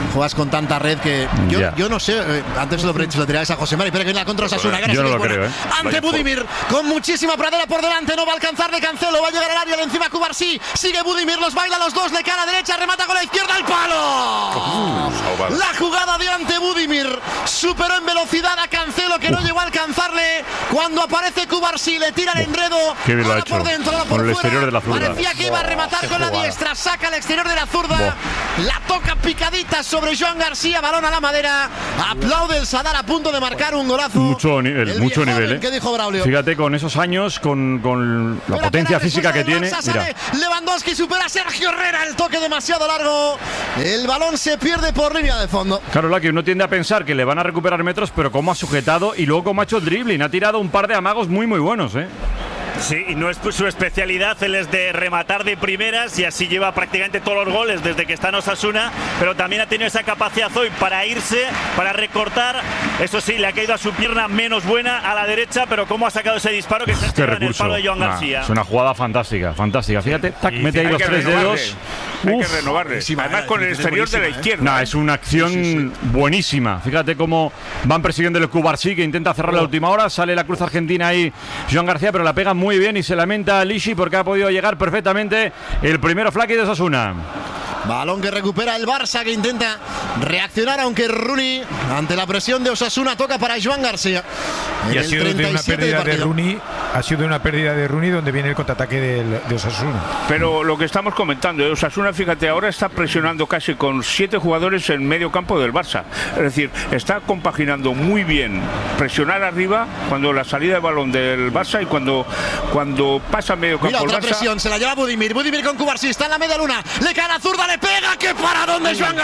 juegas con tanta red que yo, Ya. yo no sé, eh, antes lo, se lo tirabais a José Mari, pero que viene la contra Osasuna. Yo no lo creo, ¿eh? Ante Budimir, con muchísima pradera por delante, no va a alcanzar de Cancelo, va a llegar al área de encima Cubarsí, sigue Budimir, los baila los dos, de cara a derecha, remata con la izquierda al palo. Uh, la jugada de ante Budimir superó en velocidad a Cancelo, que no llegó a alcanzarle. Cuando aparece Cubarsí, le tira el enredo. Qué bien lo ha ahora por hecho. dentro, ahora por Con el fuera. exterior de la zurda. Parecía que iba a rematar Qué con la jugada. diestra, saca al exterior de la zurda, la toca picadita sobre Joan García, balón a la madera. Aplaude el Sadar a punto de marcar un golazo. Mucho nivel, El mucho viejo nivel. joven ¿eh? que dijo Braulio. Fíjate, con esos años, con, con la potencia física que tiene. Barça Mira. sale Lewandowski, supera a Sergio Herrera, el toque demasiado largo. El balón se pierde por línea de fondo. Claro, Laki, uno tiende a pensar que le van a recuperar metros, pero cómo ha sujetado y luego cómo ha hecho el dribbling. Ha tirado un par de amagos muy, muy buenos, ¿eh? Sí, y no es su especialidad, él es de rematar de primeras y así lleva prácticamente todos los goles desde que está en Osasuna, pero también ha tenido esa capacidad hoy para irse, para recortar. Eso sí, le ha caído a su pierna menos buena a la derecha, pero cómo ha sacado ese disparo que se Qué estrella en el recurso. palo de Joan Nah, García. es una jugada fantástica, fantástica. Fíjate, tac, Y mete ahí hay los que tres renovarle, dedos. Hay que Uf. renovarle. Además con el exterior de la izquierda. Nah, es una acción buenísima. Fíjate cómo van persiguiendo el Cubarsí, que intenta cerrar la última hora. Sale la cruz argentina ahí, Joan García, pero la pega muy bien y se lamenta a Lishi porque ha podido llegar perfectamente el primero Flaki de Osasuna. Balón que recupera el Barça, que intenta reaccionar, aunque Rooney, ante la presión de Osasuna, toca para Joan García. Y En ha el sido de una treinta y siete pérdida de partido. Rooney, ha sido una pérdida de Rooney donde viene el contraataque del- de Osasuna. Pero lo que estamos comentando, eh, Osasuna, fíjate, ahora está presionando casi con siete jugadores en medio campo del Barça. Es decir, está compaginando muy bien presionar arriba cuando la salida de balón del Barça y cuando, cuando pasa medio campo Mira, el otra Barça. presión, se la lleva Budimir. Budimir con Cubarsí, está en la media luna. Le cae la zurda, le pega. ¡Qué paradón de Joan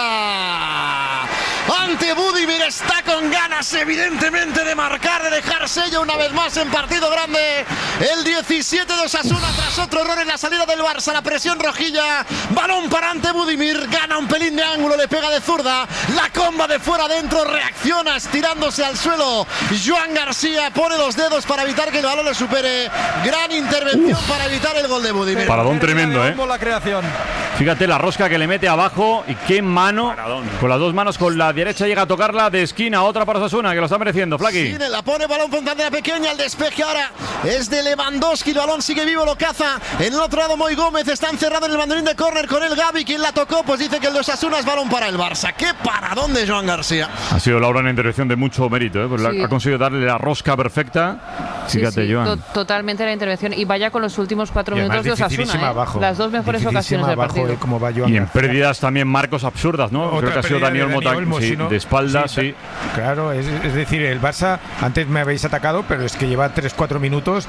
García! Ante Budimir, está con ganas, evidentemente, de marcar, de dejar sello una vez más en partido grande. El diecisiete de Osasuna, tras otro error en la salida del Barça. La presión rojilla. Balón para ante Budimir. Gana un pelín de ángulo, le pega de zurda. La comba de fuera adentro, reacciona estirándose al suelo. Joan García pone los dedos para evitar que el balón le supere. Gran intervención Uf. para evitar el gol de Budimir. Paradón tremendo, ¿eh? La creación. Fíjate la rosca que le mete abajo y qué mano. Con las dos manos, con la derecha llega a tocarla de esquina. Otra para Osasuna, que lo está mereciendo, Flaki. Sí, la pone balón con pantalla pequeña. El despeje ahora es de Lewandowski. El balón sigue vivo, lo caza. En el otro lado, Moy Gómez está encerrado en el banderín de córner con el Gavi. Quien la tocó, pues dice que el de Osasuna es balón para el Barça. ¡Qué paradón de Joan García! Ha sido Laura una intervención de mucho mérito, ¿eh? Pues la- Sí. ha conseguido darle la rosca perfecta. Fíjate, Sí, sí, Joan. to- totalmente la intervención. Y vaya con los últimos cuatro Y además minutos de Osasuna. dificilísima ¿eh? abajo. Las dos mejores Dificilísima ocasiones del abajo, partido. eh, como va Joan Y en García. pérdidas también marcos absurdas, ¿no? Otra Creo que ha sido pérdida de Daniel Mota, Olmo, sí, si no- de espalda, sí, sí. Claro, es, es decir, el Barça, antes me habéis atacado, pero es que lleva tres cuatro minutos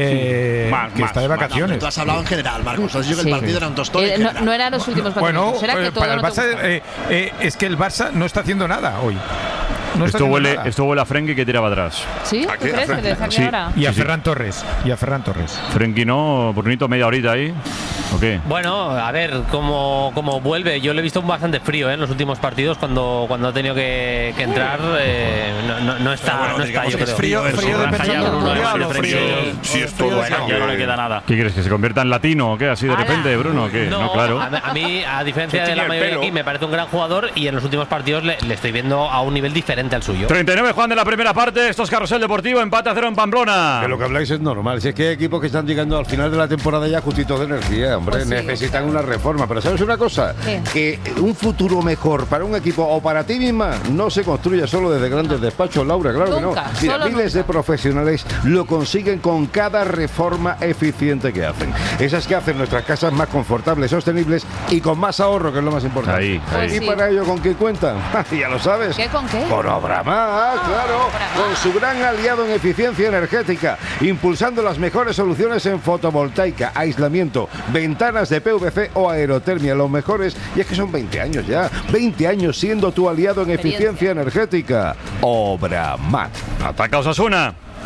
eh, Más, que más, está de más, vacaciones. Tú has hablado en general, Marcos. Has dicho que Sí. el partido era un tostón. Eh, en no, general. no eran los últimos cuatro Bueno, minutos. Era que eh, todo para el no te Barça gustaba. eh, eh, es que el Barça no está haciendo nada hoy. No está Esto haciendo huele, nada. esto huele a Frenkie que tiraba atrás. ¿Sí? ¿A ¿Tú qué? crees ¿A que le saque Sí. ahora? Y a Sí, sí. Ferran Torres. Y a Ferran Torres. Frenkie no, Brunito media horita ahí. ¿O qué? Bueno, a ver cómo, cómo vuelve. Yo lo he visto bastante frío ¿eh? en los últimos partidos cuando, cuando ha tenido que, que entrar. eh, no, no, no está, bueno, no está digamos yo que es creo. frío, frío de Rafa pensar ya, en Bruno, Mundial, además, o el frío- frío- Si es todo Bueno, eso ya no que- le queda nada. ¿Qué quieres? ¿Que se convierta en latino o qué? ¿Así de ¡Hala! repente, Bruno? ¿o qué? No, claro. A, a mí, a diferencia Se de tiñe la el mayoría pelo. aquí, me parece un gran jugador y en los últimos partidos le, le estoy viendo a un nivel diferente al suyo. treinta y nueve, Juan, de la primera parte. Esto es Carrusel Deportivo. Empate a cero en Pamplona. Que lo que habláis es normal. Si es que hay equipos que están llegando al final de la temporada ya justitos de energía, hombre, Pues sí. necesitan una reforma. Pero ¿sabes una cosa? ¿Qué? Que un futuro mejor para un equipo o para ti misma no se construye solo desde grandes despachos, Laura, claro Nunca, que no. Mira, solo miles nunca. de profesionales lo consiguen con cada reforma eficiente que hacen. Esas que hacen nuestras casas más confortables, sostenibles y con más ahorro, que es lo más importante. Ahí, ahí. ¿Y Sí. para ello con qué cuentan? Ya lo sabes. ¿Qué con qué? Con Obramar, claro, Obramar. con su gran aliado en eficiencia energética, impulsando las mejores soluciones en fotovoltaica, aislamiento, ventanas de P V C o aerotermia, los mejores, y es que son veinte años ya, veinte años siendo tu aliado en eficiencia energética. Obramar. Ataca Osasuna.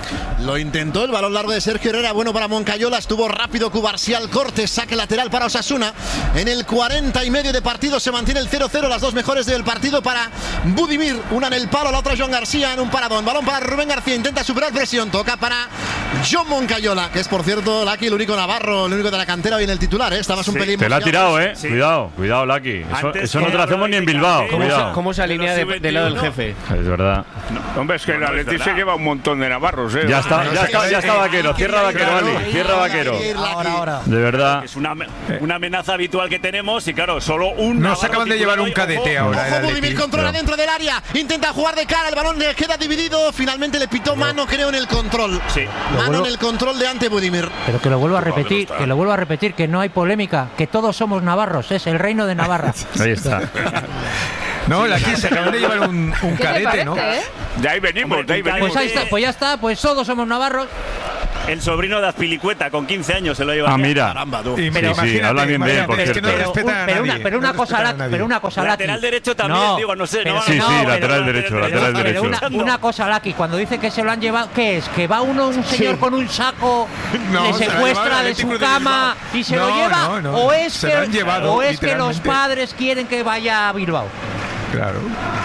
Lo intentó, el balón largo de Sergio Herrera, bueno para Moncayola, estuvo rápido Cubarsial, corte, saque lateral para Osasuna. En el cuarenta y medio de partido se mantiene el cero cero, las dos mejores del partido para Budimir, una en el palo, la otra Joan García en un paradón. Balón para Rubén García, intenta superar presión, toca para John Moncayola, que es por cierto, Laki, el único navarro, el único de la cantera hoy en el titular, ¿eh? Estabas un sí, pelín... Te la ha tirado, ¿eh? Sí. Cuidado, cuidado, Laki. Eso, eso no te lo hacemos ni en Bilbao. ¿Cómo Cuidado. se, cómo se alinea de, del lado del jefe? Es verdad. No, hombre, es que el Atleti se lleva un montón de navarros, ¿eh? Ya está, ya está, ya está Vaquero. Cierra Vaquero, Ali. Cierra Vaquero. Ahora, ahora. De verdad. Es una, una amenaza habitual que tenemos y claro, solo un... Nos acaban de llevar un cadete ahora. Ojo, Budimir controla dentro del área, intenta jugar de cara, el balón le queda dividido, finalmente le pitó mano, creo, en el control. Sí. Mano en el control de ante Budimir. Pero que lo vuelvo a repetir, que lo vuelvo a repetir, que no hay polémica, que todos somos navarros, es el reino de Navarra. Ahí está. No, la aquí se acaban de llevar un, un cadete, parece, ¿no? ¿eh? De ahí venimos, de ahí venimos. Pues ahí está, pues ya está, pues todos somos navarros. El sobrino de Azpilicueta, con quince años, se lo lleva. Ah, mira. Caramba, tú. Sí, pero sí, habla bien de él, por es cierto. que no respeta a pero, nadie, una, pero, una no cosa, respeta a la, nadie. pero una cosa, Laki. Lateral derecho también, no, digo, no sé. pero, No, sí, no, sí, no, lateral pero, derecho, pero, lateral pero derecho. una, una cosa, Laki, cuando dice que se lo han llevado, ¿qué es? ¿Que va uno, un señor sí. con un saco, no, le secuestra de su cama y se no, lo lleva? No, no, ¿O es, se que, lo han llevado, o es que los padres quieren que vaya a Bilbao? Claro.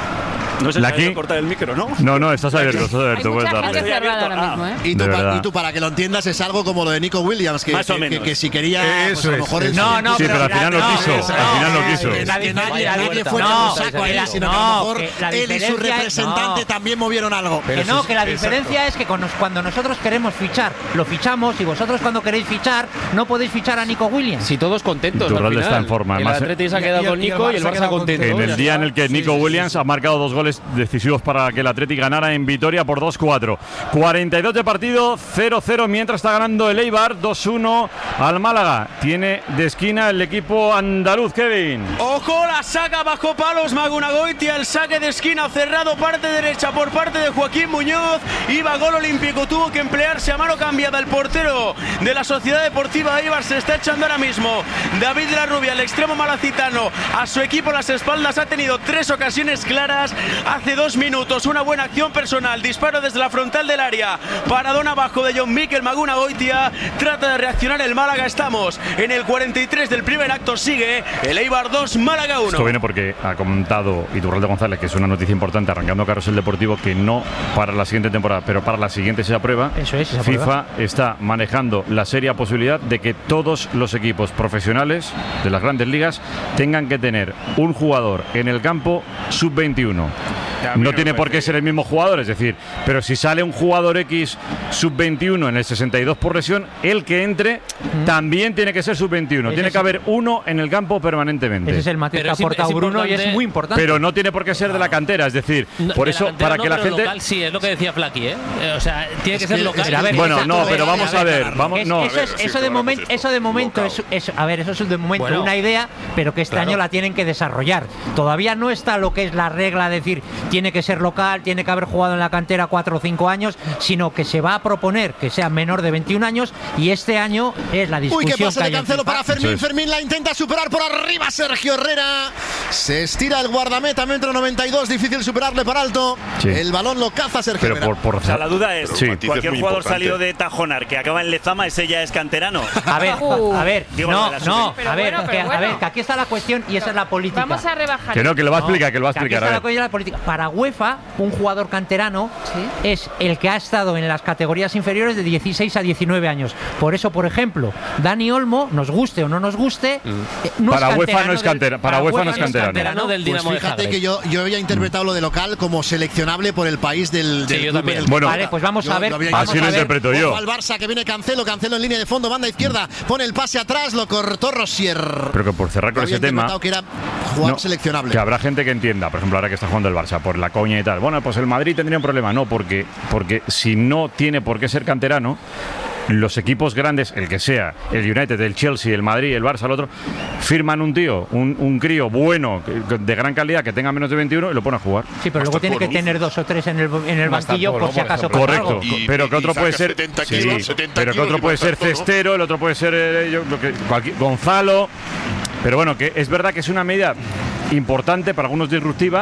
No se Laki. sabe cortar el micro, ¿no? No, no, estás abierto, estás abierto. Hay mucha puedes gente darle. cerrada ahora Ah. mismo, ¿eh? Y tú, De pa- verdad. y tú, para que lo entiendas, es algo como lo de Nico Williams, que, Más o que, menos. que, que si quería, Eso pues a lo es, mejor el eso No, no, Sí, pero al la- final lo no, quiso, no, al final lo quiso. Que, La que nadie, diferencia- nadie fue no, un saco que ahí, la- sino que a lo no, mejor que la él y su diferencia- representante no. también movieron algo. Que no, que la diferencia es que con nos- cuando nosotros queremos fichar, lo fichamos, y vosotros cuando queréis fichar, no podéis fichar a Nico Williams. Si todos contentos, al Iturralde final. está en forma, El además, Atleti se ha y- quedado y- con y el Nico y el Barça ha Barça quedado contento. En el Ya día está. en el que Sí, Nico sí, Williams sí. ha marcado dos goles decisivos para que el Athletic ganara en Vitoria por dos cuatro. cuarenta y dos de partido, cero cero, mientras está ganando el Eibar dos uno al Málaga. Tiene de esquina el equipo andaluz, Kevin. Ojo, la saca bajo palos Magunagoitia, el saque de esquina cerrado, parte derecha por parte de Joaquín Muñoz. Iba gol olímpico, tuvo que emplearse a mano cambiada el portero de la Sociedad Deportiva Eibar. Se está echando ahora mismo David Larrubia, el extremo malacitano, a su equipo a las espaldas. Ha tenido tres ocasiones claras hace dos minutos. Una buena acción personal, disparo desde la frontal del área, paradón abajo de John Mikel Magunagoitia. Trata de reaccionar el Málaga. Estamos en el cuarenta y tres del primer acto. Sigue el Eibar dos, Málaga uno. Esto viene porque ha comentado Iturralde González, que es una noticia importante, arrancando Carrusel Deportivo, que no para la siguiente temporada, pero para la siguiente se aprueba. Eso es, esa FIFA prueba. está manejando la seria posibilidad de que todos los equipos profesionales de las grandes ligas tengan que tener un jugador en el campo sub veintiuno. No tiene por qué ser el mismo jugador, es decir, pero si sale un jugador X sub veintiuno en el sesenta y dos por lesión, el que entre también tiene que ser sub veintiuno. Ese Tiene es- que haber uno en el campo permanentemente. Ese es el matiz que Pero ha es im- aportado es Bruno y es importante- muy importante. Pero no tiene por qué ser de la cantera, es decir, No, por de eso, cantera para no, que la pero gente... local sí, es lo que decía Flaky, ¿eh? Eh, O sea, tiene que Es ser que- local. es que, a ver, Bueno, Exacto, no, pero a ver, vamos a a ver, ver, vamos, Es- no. eso, es- sí, eso de claro, momento, pues esto, eso de momento local. es, es- a ver, eso es de momento Bueno. una idea, pero que este Claro. año la tienen que desarrollar. Todavía no está lo que es la regla de decir tiene que ser local, tiene que haber jugado en la cantera cuatro o cinco años, sino que se va a proponer que sea menor de veintiún años, y este año es la Uy, discusión qué pase que de hay en Cancelo FIFA. para Fermín. Eso es. Fermín la intenta superar por arriba. Sergio Herrera. Se estira el guardameta, metro noventa y dos. Difícil superarle para alto. Sí. El balón lo caza Sergio Pero Herrera. por, por O sea, la duda es, Sí. Matiz es cualquier muy jugador importante. salido de Tajonar que acaba en Lezama, ese ya es canterano. A ver, Uh. a ver, Digo, lo no, de la no, sub- Pero a ver, bueno, que, pero a bueno. ver, que aquí está la cuestión y esa es la política. Vamos a rebajar. Que no, que lo va a No, explicar, que lo va a que aquí explicar. está a la ver. cuestión de la política. Para UEFA, un jugador canterano es el que ha estado en las categorías inferiores de dieciséis a diecinueve años. Por eso, por ejemplo, Dani Olmo, nos guste o no nos guste, eh, no Para es UEFA canterano no es del- cantera- para UEFA no es canterano. Canterano del Pues Dinamo de fíjate Zagreb. que yo, yo había interpretado lo de local como seleccionable por el país del, del Sí, yo club también. en el que Bueno, juega. Vale, pues vamos Yo a ver, lo había vamos Así lo a ver. interpreto yo. Ojo al Barça, que viene Cancelo, Cancelo en línea de fondo, banda izquierda, pone el pase atrás, lo cortó Rosier. Pero que por cerrar Yo con había ese tema, interpretado que era jugador no, seleccionable. que habrá gente que entienda, por ejemplo, ahora que está jugando el Barça, por la coña y tal. Bueno, pues el Madrid tendría un problema. No, porque, porque si no tiene por qué ser canterano, los equipos grandes, el que sea, el United, el Chelsea, el Madrid, el Barça, el otro, firman un tío, un, un crío bueno, que- de gran calidad, que tenga menos de veintiuno y lo pone a jugar. Sí, pero luego tiene que tener dos o tres en el, en el banquillo por si acaso pasa Correcto, algo. Y- pero que y otro saca puede ser setenta sí, kilos, setenta pero que kilos otro y puede ser marca todo. cestero, el otro puede ser eh, yo, lo que- cualquier- Gonzalo. Pero bueno, que es verdad que es una medida importante, para algunos disruptiva,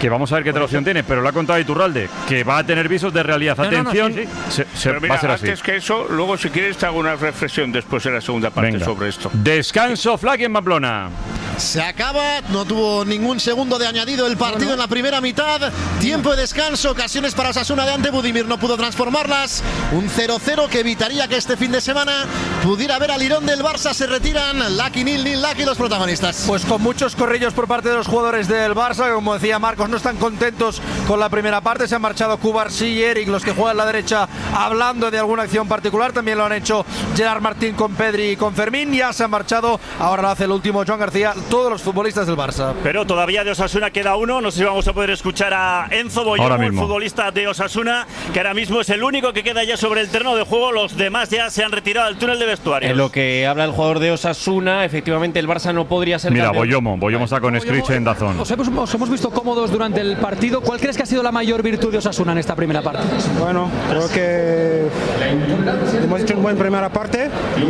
que vamos a ver qué traducción tiene, pero lo ha contado Iturralde, que va a tener visos de realidad. No, no, no, Atención, sí, sí. Se, se, Pero mira, va a ser así. antes que eso, luego si quieres te hago una reflexión después en la segunda parte Venga. sobre esto. Descanso, Flaky en Pamplona. Se acaba, no tuvo ningún segundo de añadido el partido no, no. en la primera mitad. Tiempo de descanso, ocasiones para Osasuna de ante Budimir, no pudo transformarlas. Un cero cero que evitaría que este fin de semana pudiera ver al Lirón del Barça. Se retiran Lucky, Nil, Nil, Lucky, los protagonistas. Pues con muchos corrillos por parte de los jugadores del Barça, que como decía Marcos, no están contentos con la primera parte. Se han marchado Cubarsí y Eric, los que juegan a la derecha, hablando de alguna acción particular. También lo han hecho Gerard Martín con Pedri y con Fermín. Ya se han marchado, ahora lo hace el último Joan García, todos los futbolistas del Barça. Pero todavía de Osasuna queda uno. No sé si vamos a poder escuchar a Enzo Boyomo, el futbolista de Osasuna, que ahora mismo es el único que queda ya sobre el terreno de juego. Los demás ya se han retirado al túnel de vestuarios. En lo que habla el jugador de Osasuna, efectivamente el Barça no podría ser Mira, campeón. Boyomo, Boyomo está con Scritch en Dazón. Os hemos, os hemos visto cómodos durante el partido. ¿Cuál crees que ha sido la mayor virtud de Osasuna en esta primera parte? Bueno, creo que hemos hecho una buena primera parte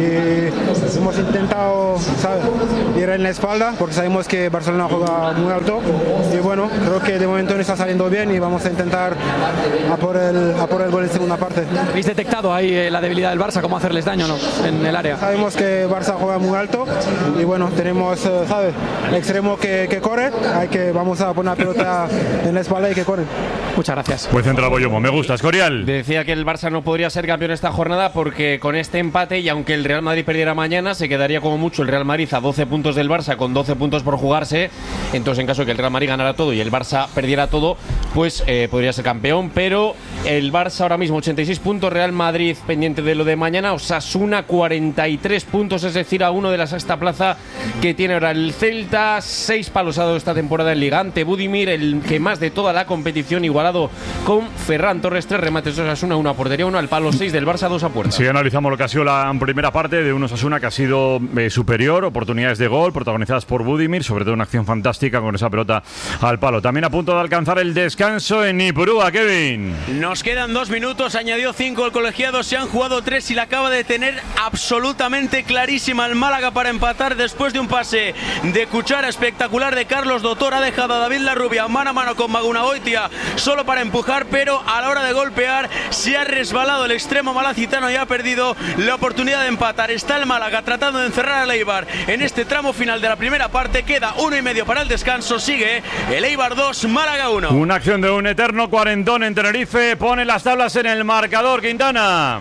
y hemos intentado, ¿sabes?, ir en la espalda porque sabemos que Barcelona juega muy alto y bueno, creo que de momento no está saliendo bien y vamos a intentar a por el, a por el gol en segunda parte. ¿Habéis detectado ahí eh, la debilidad del Barça, cómo hacerles daño, no, en el área? Sabemos que Barça juega muy alto y bueno, tenemos, ¿sabes?, el extremo que, que corre, hay que, vamos a poner la pelota en la espalda y que corre. Muchas gracias. Pues entra Boyomo, me gusta, Escorial. Decía que el Barça no podría ser campeón esta jornada porque con este empate, y aunque el Real Madrid perdiera mañana, se quedaría como mucho el Real Madrid a doce puntos del Barça con doce puntos por jugarse. Entonces, en caso de que el Real Madrid ganara todo y el Barça perdiera todo, pues eh, podría ser campeón. Pero el Barça ahora mismo ochenta y seis puntos, Real Madrid pendiente de lo de mañana, Osasuna cuarenta y tres puntos, es decir, a uno de la sexta plaza que tiene ahora el Celta. Seis palos ha dado esta temporada en Liga ante Budimir, el que más de toda la competición, igualado con Ferran Torres. Tres remates de Osasuna, una portería, uno al palo, seis del Barça, dos a puerta. Si analizamos lo que ha sido la primera parte de un Osasuna que ha sido eh, superior, oportunidades de gol protagonizadas por Budimir, sobre todo una acción fantástica con esa pelota al palo. También a punto de alcanzar el descanso en Ipurúa, Kevin. Nos quedan dos minutos, añadió cinco el colegiado, se han jugado tres y la acaba de tener absolutamente clarísima el Málaga para empatar después de un pase de cuchara espectacular de Carlos Dotor. Ha dejado a David Larrubia mano a mano con Magunagoitia solo para empujar, pero a la hora de golpear se ha resbalado el extremo malacitano y ha perdido la oportunidad de empatar. Está el Málaga tratando de encerrar al Eibar en este tramo final de la primera parte. Queda uno y medio para el descanso. Sigue el Eibar dos, Málaga uno. Una acción de un eterno cuarentón en Tenerife pone las tablas en el marcador, Quintana.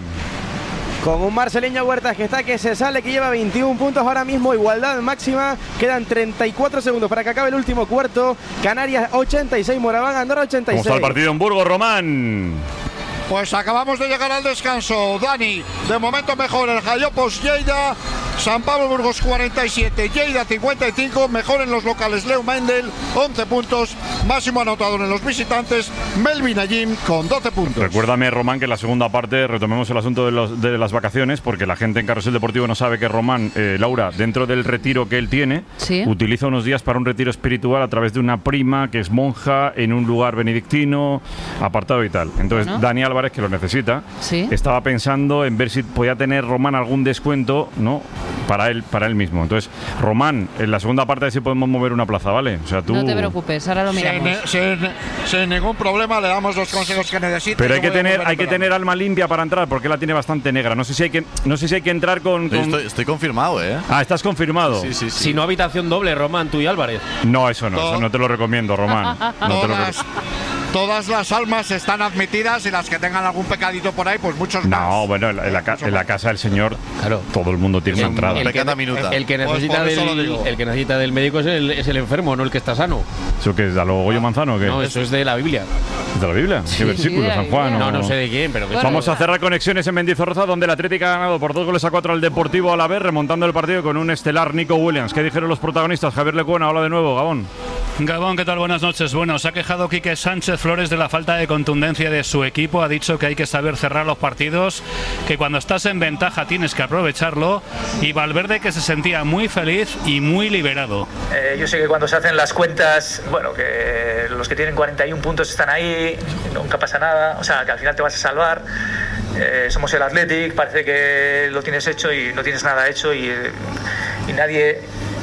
Con un marceleño Huertas que está que se sale, que lleva veintiún puntos ahora mismo, igualdad máxima. Quedan treinta y cuatro segundos para que acabe el último cuarto. Canarias ochenta y seis, Moraván, Andorra ochenta y seis. ¿Cómo está el partido en Burgos, Román? Pues acabamos de llegar al descanso, Dani. De momento mejor el Jallopos Lleida, San Pablo Burgos cuarenta y siete, Lleida cincuenta y cinco, mejor en los locales Leo Mendel, once puntos, máximo anotador en los visitantes, Melvin Ayim con doce puntos. Recuérdame, Román, que en la segunda parte retomemos el asunto de, los, de las vacaciones, porque la gente en Carrusel Deportivo no sabe que Román, eh, Laura, dentro del retiro que él tiene, ¿sí?, utiliza unos días para un retiro espiritual a través de una prima que es monja en un lugar benedictino, apartado y tal. Entonces, bueno, Dani Álvarez, que lo necesita, ¿sí?, estaba pensando en ver si podía tener Román algún descuento, ¿no?, para él, para él mismo. Entonces, Román, en la segunda parte sí podemos mover una plaza, ¿vale? O sea, tú... No te preocupes, ahora lo miramos. Sin, sin, sin ningún problema le damos los consejos que necesite. Pero hay que tener, hay que tener alma limpia para entrar, porque la tiene bastante negra. No sé si hay que, no sé si hay que entrar con... con... Estoy, estoy confirmado, ¿eh? Ah, estás confirmado. Sí, sí, sí. Si no, habitación doble, Román, tú y Álvarez. No, eso no, eso no te lo recomiendo, Román. No te lo todas, todas las almas están admitidas y las que tengan algún pecadito por ahí, pues muchos más. No, bueno, en la, en la, en la casa del Señor, claro, todo el mundo tiene una entrada. El que, el que necesita pues del, el que necesita del médico es el, es el enfermo, no el que está sano. ¿Eso qué es? ¿A lo Goyo Manzano o qué? No, eso es de la Biblia. ¿De la Biblia? Sí, ¿Qué versículo? sí, ¿San Juan? No, o... no sé de quién, pero... Bueno, Vamos a cerrar conexiones en Mendizorroza, donde el Atlético ha ganado por dos goles a cuatro al Deportivo Alavés, remontando el partido con un estelar Nico Williams. ¿Qué dijeron los protagonistas? Javier Lecuona, hola de nuevo, Gabón. Gabón, ¿qué tal? Buenas noches. Bueno, se ha quejado Quique Sánchez Flores de la falta de contundencia de su equipo. Ha dicho que hay que saber cerrar los partidos, que cuando estás en ventaja tienes que aprovecharlo. Y Valverde, que se sentía muy feliz y muy liberado. Eh, yo sé que cuando se hacen las cuentas, bueno, que los que tienen cuarenta y un puntos están ahí, nunca pasa nada, o sea, que al final te vas a salvar. Eh, somos el Athletic, parece que lo tienes hecho y no tienes nada hecho y, y nadie...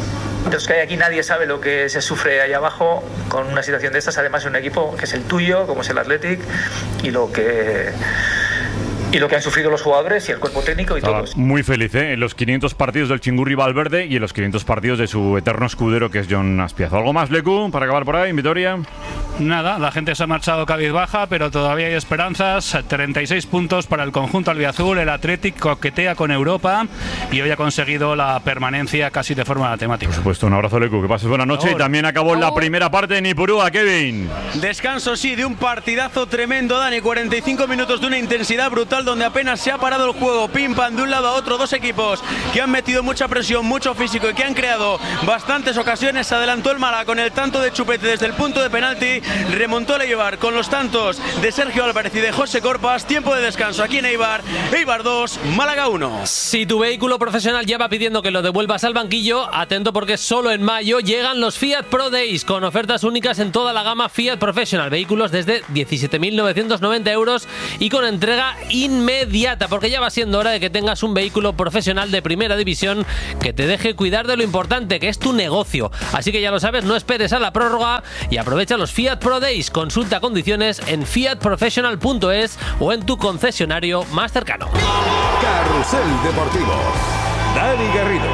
de los que hay aquí nadie sabe lo que se sufre ahí abajo con una situación de estas, además de un equipo que es el tuyo, como es el Athletic, y lo que... y lo que han sufrido los jugadores y el cuerpo técnico y Estaba todos. muy feliz, ¿eh? En los quinientos partidos del Chingurri Valverde y en los quinientos partidos de su eterno escudero, que es Jon Azpiazu. ¿Algo más, Lecu, para acabar por ahí en Vitoria? Nada, la gente se ha marchado cabizbaja, pero todavía hay esperanzas. treinta y seis puntos para el conjunto albiazul. El Athletic coquetea con Europa y hoy ha conseguido la permanencia casi de forma matemática. Por supuesto, un abrazo, Lecu, que pases buena noche. Y también acabó la primera parte de Nipurúa, Kevin. Descanso, sí, de un partidazo tremendo, Dani. cuarenta y cinco minutos de una intensidad brutal donde apenas se ha parado el juego. Pim pam de un lado a otro, dos equipos que han metido mucha presión, mucho físico y que han creado bastantes ocasiones. Se adelantó el Málaga con el tanto de Chupete desde el punto de penalti. Remontó el Eibar con los tantos de Sergio Álvarez y de José Corpas. Tiempo de descanso aquí en Eibar. Eibar dos, Málaga uno. Si tu vehículo profesional ya va pidiendo que lo devuelvas al banquillo, atento porque solo en mayo llegan los Fiat Pro Days con ofertas únicas en toda la gama Fiat Professional. Vehículos desde diecisiete mil novecientos noventa euros y con entrega inmediata, porque ya va siendo hora de que tengas un vehículo profesional de primera división que te deje cuidar de lo importante, que es tu negocio. Así que ya lo sabes, no esperes a la prórroga y aprovecha los Fiat Pro Days. Consulta condiciones en fiat professional punto es o en tu concesionario más cercano. Carrusel Deportivo. Dani Garrido.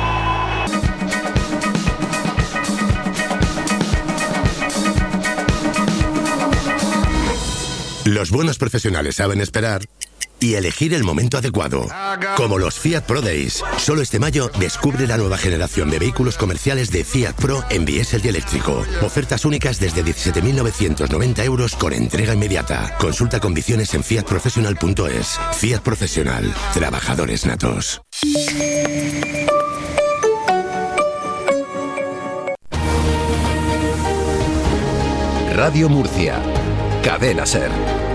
Los buenos profesionales saben esperar y elegir el momento adecuado. Como los Fiat Pro Days. Solo este mayo descubre la nueva generación de vehículos comerciales de Fiat Pro en diésel y eléctrico. Ofertas únicas desde diecisiete mil novecientos noventa euros con entrega inmediata. Consulta condiciones en fiat professional punto es. Fiat Profesional. Trabajadores natos. Radio Murcia. Cadena Ser.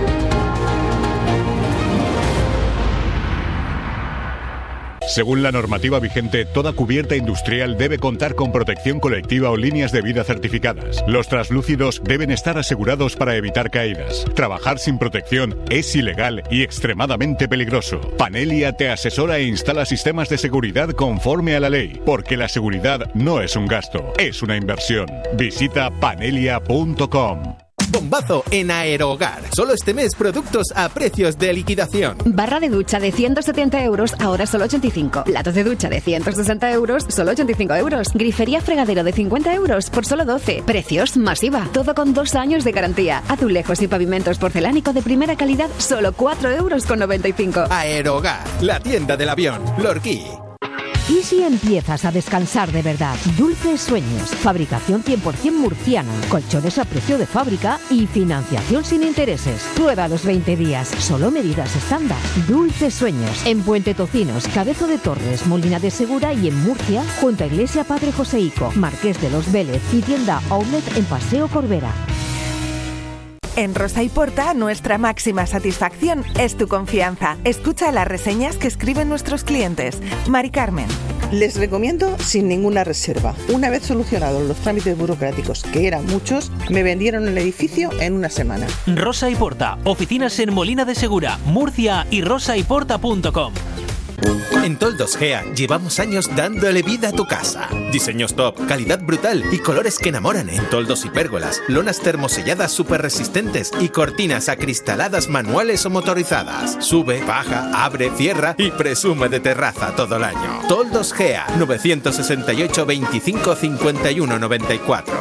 Según la normativa vigente, toda cubierta industrial debe contar con protección colectiva o líneas de vida certificadas. Los translúcidos deben estar asegurados para evitar caídas. Trabajar sin protección es ilegal y extremadamente peligroso. Panelia te asesora e instala sistemas de seguridad conforme a la ley, porque la seguridad no es un gasto, es una inversión. Visita panelia punto com. Bombazo en Aerohogar. Solo este mes productos a precios de liquidación. Barra de ducha de ciento setenta euros, ahora solo ochenta y cinco. Platos de ducha de ciento sesenta euros, solo ochenta y cinco euros. Grifería fregadero de cincuenta euros por solo doce. Precios masiva. Todo con dos años de garantía. Azulejos y pavimentos porcelánico de primera calidad, solo cuatro euros con noventa y cinco. Aerohogar, la tienda del avión. Lorquí. ¿Y si empiezas a descansar de verdad? Dulces Sueños, fabricación cien por ciento murciana, colchones a precio de fábrica y financiación sin intereses. Prueba los veinte días, solo medidas estándar. Dulces Sueños, en Puente Tocinos, Cabezo de Torres, Molina de Segura y en Murcia, junto a Iglesia Padre Joseico, Marqués de los Vélez y tienda Outlet en Paseo Corbera. En Rosa y Porta, nuestra máxima satisfacción es tu confianza. Escucha las reseñas que escriben nuestros clientes. Mari Carmen. Les recomiendo sin ninguna reserva. Una vez solucionados los trámites burocráticos, que eran muchos, me vendieron el edificio en una semana. Rosa y Porta, oficinas en Molina de Segura, Murcia y rosa y porta punto com. En Toldos Gea llevamos años dándole vida a tu casa. Diseños top, calidad brutal y colores que enamoran en toldos y pérgolas, lonas termoselladas súper resistentes y cortinas acristaladas manuales o motorizadas. Sube, baja, abre, cierra y presume de terraza todo el año. Toldos Gea, novecientos sesenta y ocho, veinticinco, cincuenta y uno, noventa y cuatro.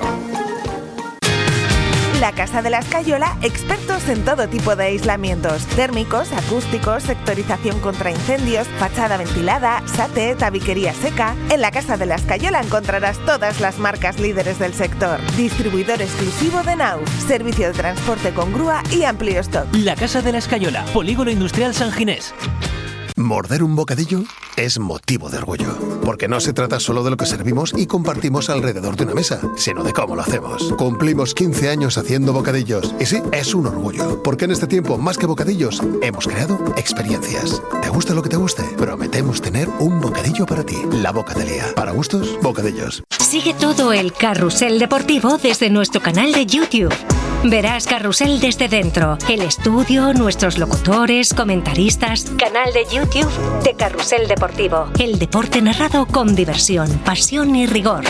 La Casa de la Escayola, expertos en todo tipo de aislamientos, térmicos, acústicos, sectorización contra incendios, fachada ventilada, sate, tabiquería seca. En la Casa de la Escayola encontrarás todas las marcas líderes del sector. Distribuidor exclusivo de Nauf, servicio de transporte con grúa y amplio stock. La Casa de la Escayola, Polígono Industrial San Ginés. Morder un bocadillo es motivo de orgullo, porque no se trata solo de lo que servimos y compartimos alrededor de una mesa, sino de cómo lo hacemos. Cumplimos quince años haciendo bocadillos, y sí, es un orgullo, porque en este tiempo, más que bocadillos, hemos creado experiencias. ¿Te gusta lo que te guste? Prometemos tener un bocadillo para ti. La Bocatelía. Para gustos, bocadillos. Sigue todo el carrusel deportivo desde nuestro canal de YouTube. Verás Carrusel desde dentro, el estudio, nuestros locutores, comentaristas, canal de YouTube de Carrusel Deportivo. El deporte narrado con diversión, pasión y rigor.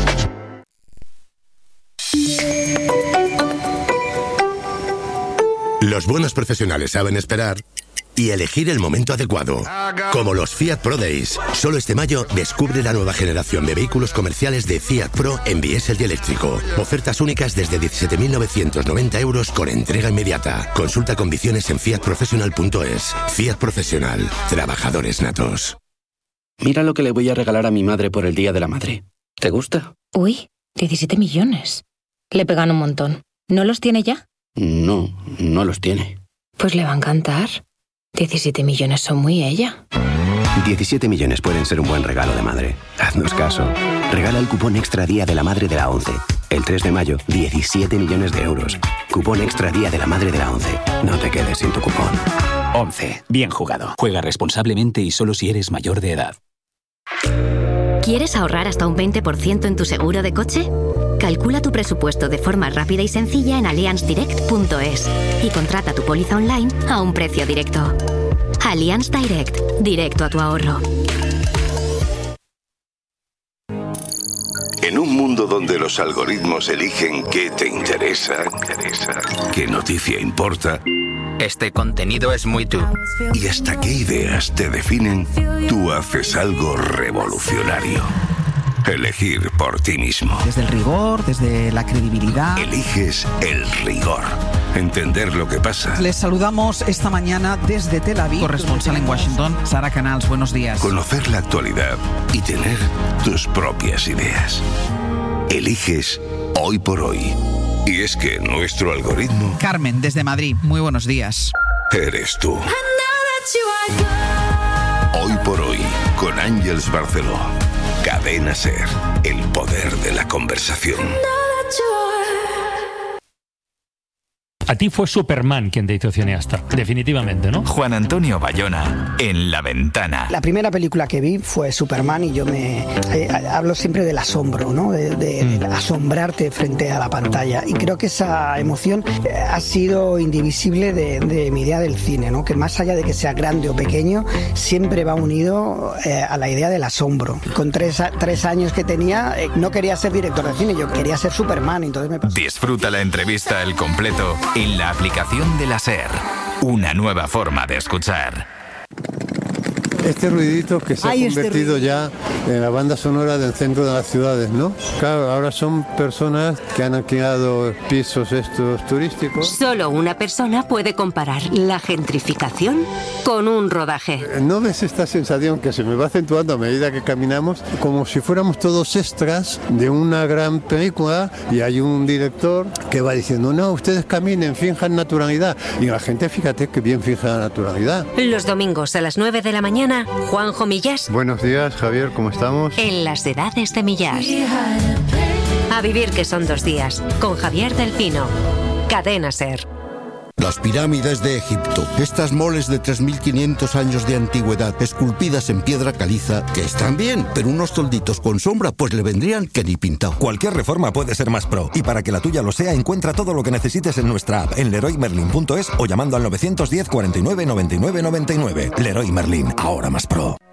Los buenos profesionales saben esperar y elegir el momento adecuado. Como los Fiat Pro Days. Solo este mayo descubre la nueva generación de vehículos comerciales de Fiat Pro en diésel y eléctrico. Ofertas únicas desde diecisiete mil novecientos noventa euros con entrega inmediata. Consulta condiciones en fiat professional punto es. Fiat Profesional. Trabajadores natos. Mira lo que le voy a regalar a mi madre por el Día de la Madre. ¿Te gusta? Uy, diecisiete millones. Le pegan un montón. ¿No los tiene ya? No, no los tiene. Pues le va a encantar. diecisiete millones son muy ella. diecisiete millones pueden ser un buen regalo de madre. Haznos caso. Regala el cupón Extra Día de la Madre de la ONCE. El tres de mayo, diecisiete millones de euros. Cupón Extra Día de la Madre de la ONCE. No te quedes sin tu cupón. ONCE. Bien jugado. Juega responsablemente y solo si eres mayor de edad. ¿Quieres ahorrar hasta un veinte por ciento en tu seguro de coche? Calcula tu presupuesto de forma rápida y sencilla en allianz direct punto es y contrata tu póliza online a un precio directo. Allianz Direct. Directo a tu ahorro. En un mundo donde los algoritmos eligen qué te interesa, qué noticia importa, este contenido es muy tú. y hasta qué ideas te definen, tú haces algo revolucionario. Elegir por ti mismo. Desde el rigor, desde la credibilidad. Eliges el rigor. Entender lo que pasa. Les saludamos esta mañana desde Tel Aviv. Corresponsal en Washington, Sara Canals, buenos días. Conocer la actualidad y tener tus propias ideas. Eliges hoy por hoy. Y es que nuestro algoritmo... Carmen, desde Madrid, muy buenos días. Eres tú. Hoy por hoy, con Ángeles Barceló. Cadena SER, el poder de la conversación. A ti fue Superman quien te hizo cineasta, definitivamente, ¿no? Juan Antonio Bayona, En la Ventana. La primera película que vi fue Superman y yo me eh, hablo siempre del asombro, ¿no? De, de, mm. de asombrarte frente a la pantalla. Y creo que esa emoción eh, ha sido indivisible de, de mi idea del cine, ¿no? Que más allá de que sea grande o pequeño, siempre va unido eh, a la idea del asombro. Con tres, tres años que tenía, eh, no quería ser director de cine, yo quería ser Superman, entonces me pasó. Disfruta la entrevista al completo en la aplicación de la SER. Una nueva forma de escuchar. Este ruidito que se Ay, ha convertido este ya en la banda sonora del centro de las ciudades, ¿no? Claro, ahora son personas que han alquilado pisos estos turísticos. Solo una persona puede comparar la gentrificación con un rodaje. ¿No ves esta sensación que se me va acentuando a medida que caminamos? Como si fuéramos todos extras de una gran película y hay un director que va diciendo, no, ustedes caminen, finjan naturalidad. Y la gente, fíjate que bien finja la naturalidad. Los domingos a las nueve de la mañana, Juanjo Millás. Buenos días, Javier, ¿cómo estamos? En las edades de Millás. A vivir que son dos días, con Javier del Pino. Cadena SER. Las pirámides de Egipto, estas moles de tres mil quinientos años de antigüedad, esculpidas en piedra caliza, que están bien, pero unos tolditos con sombra pues le vendrían que ni pintado. Cualquier reforma puede ser más pro, y para que la tuya lo sea, encuentra todo lo que necesites en nuestra app, en leroy merlin punto es o llamando al nueve diez, cuarenta y nueve, noventa y nueve, noventa y nueve. Leroy Merlin, ahora más pro.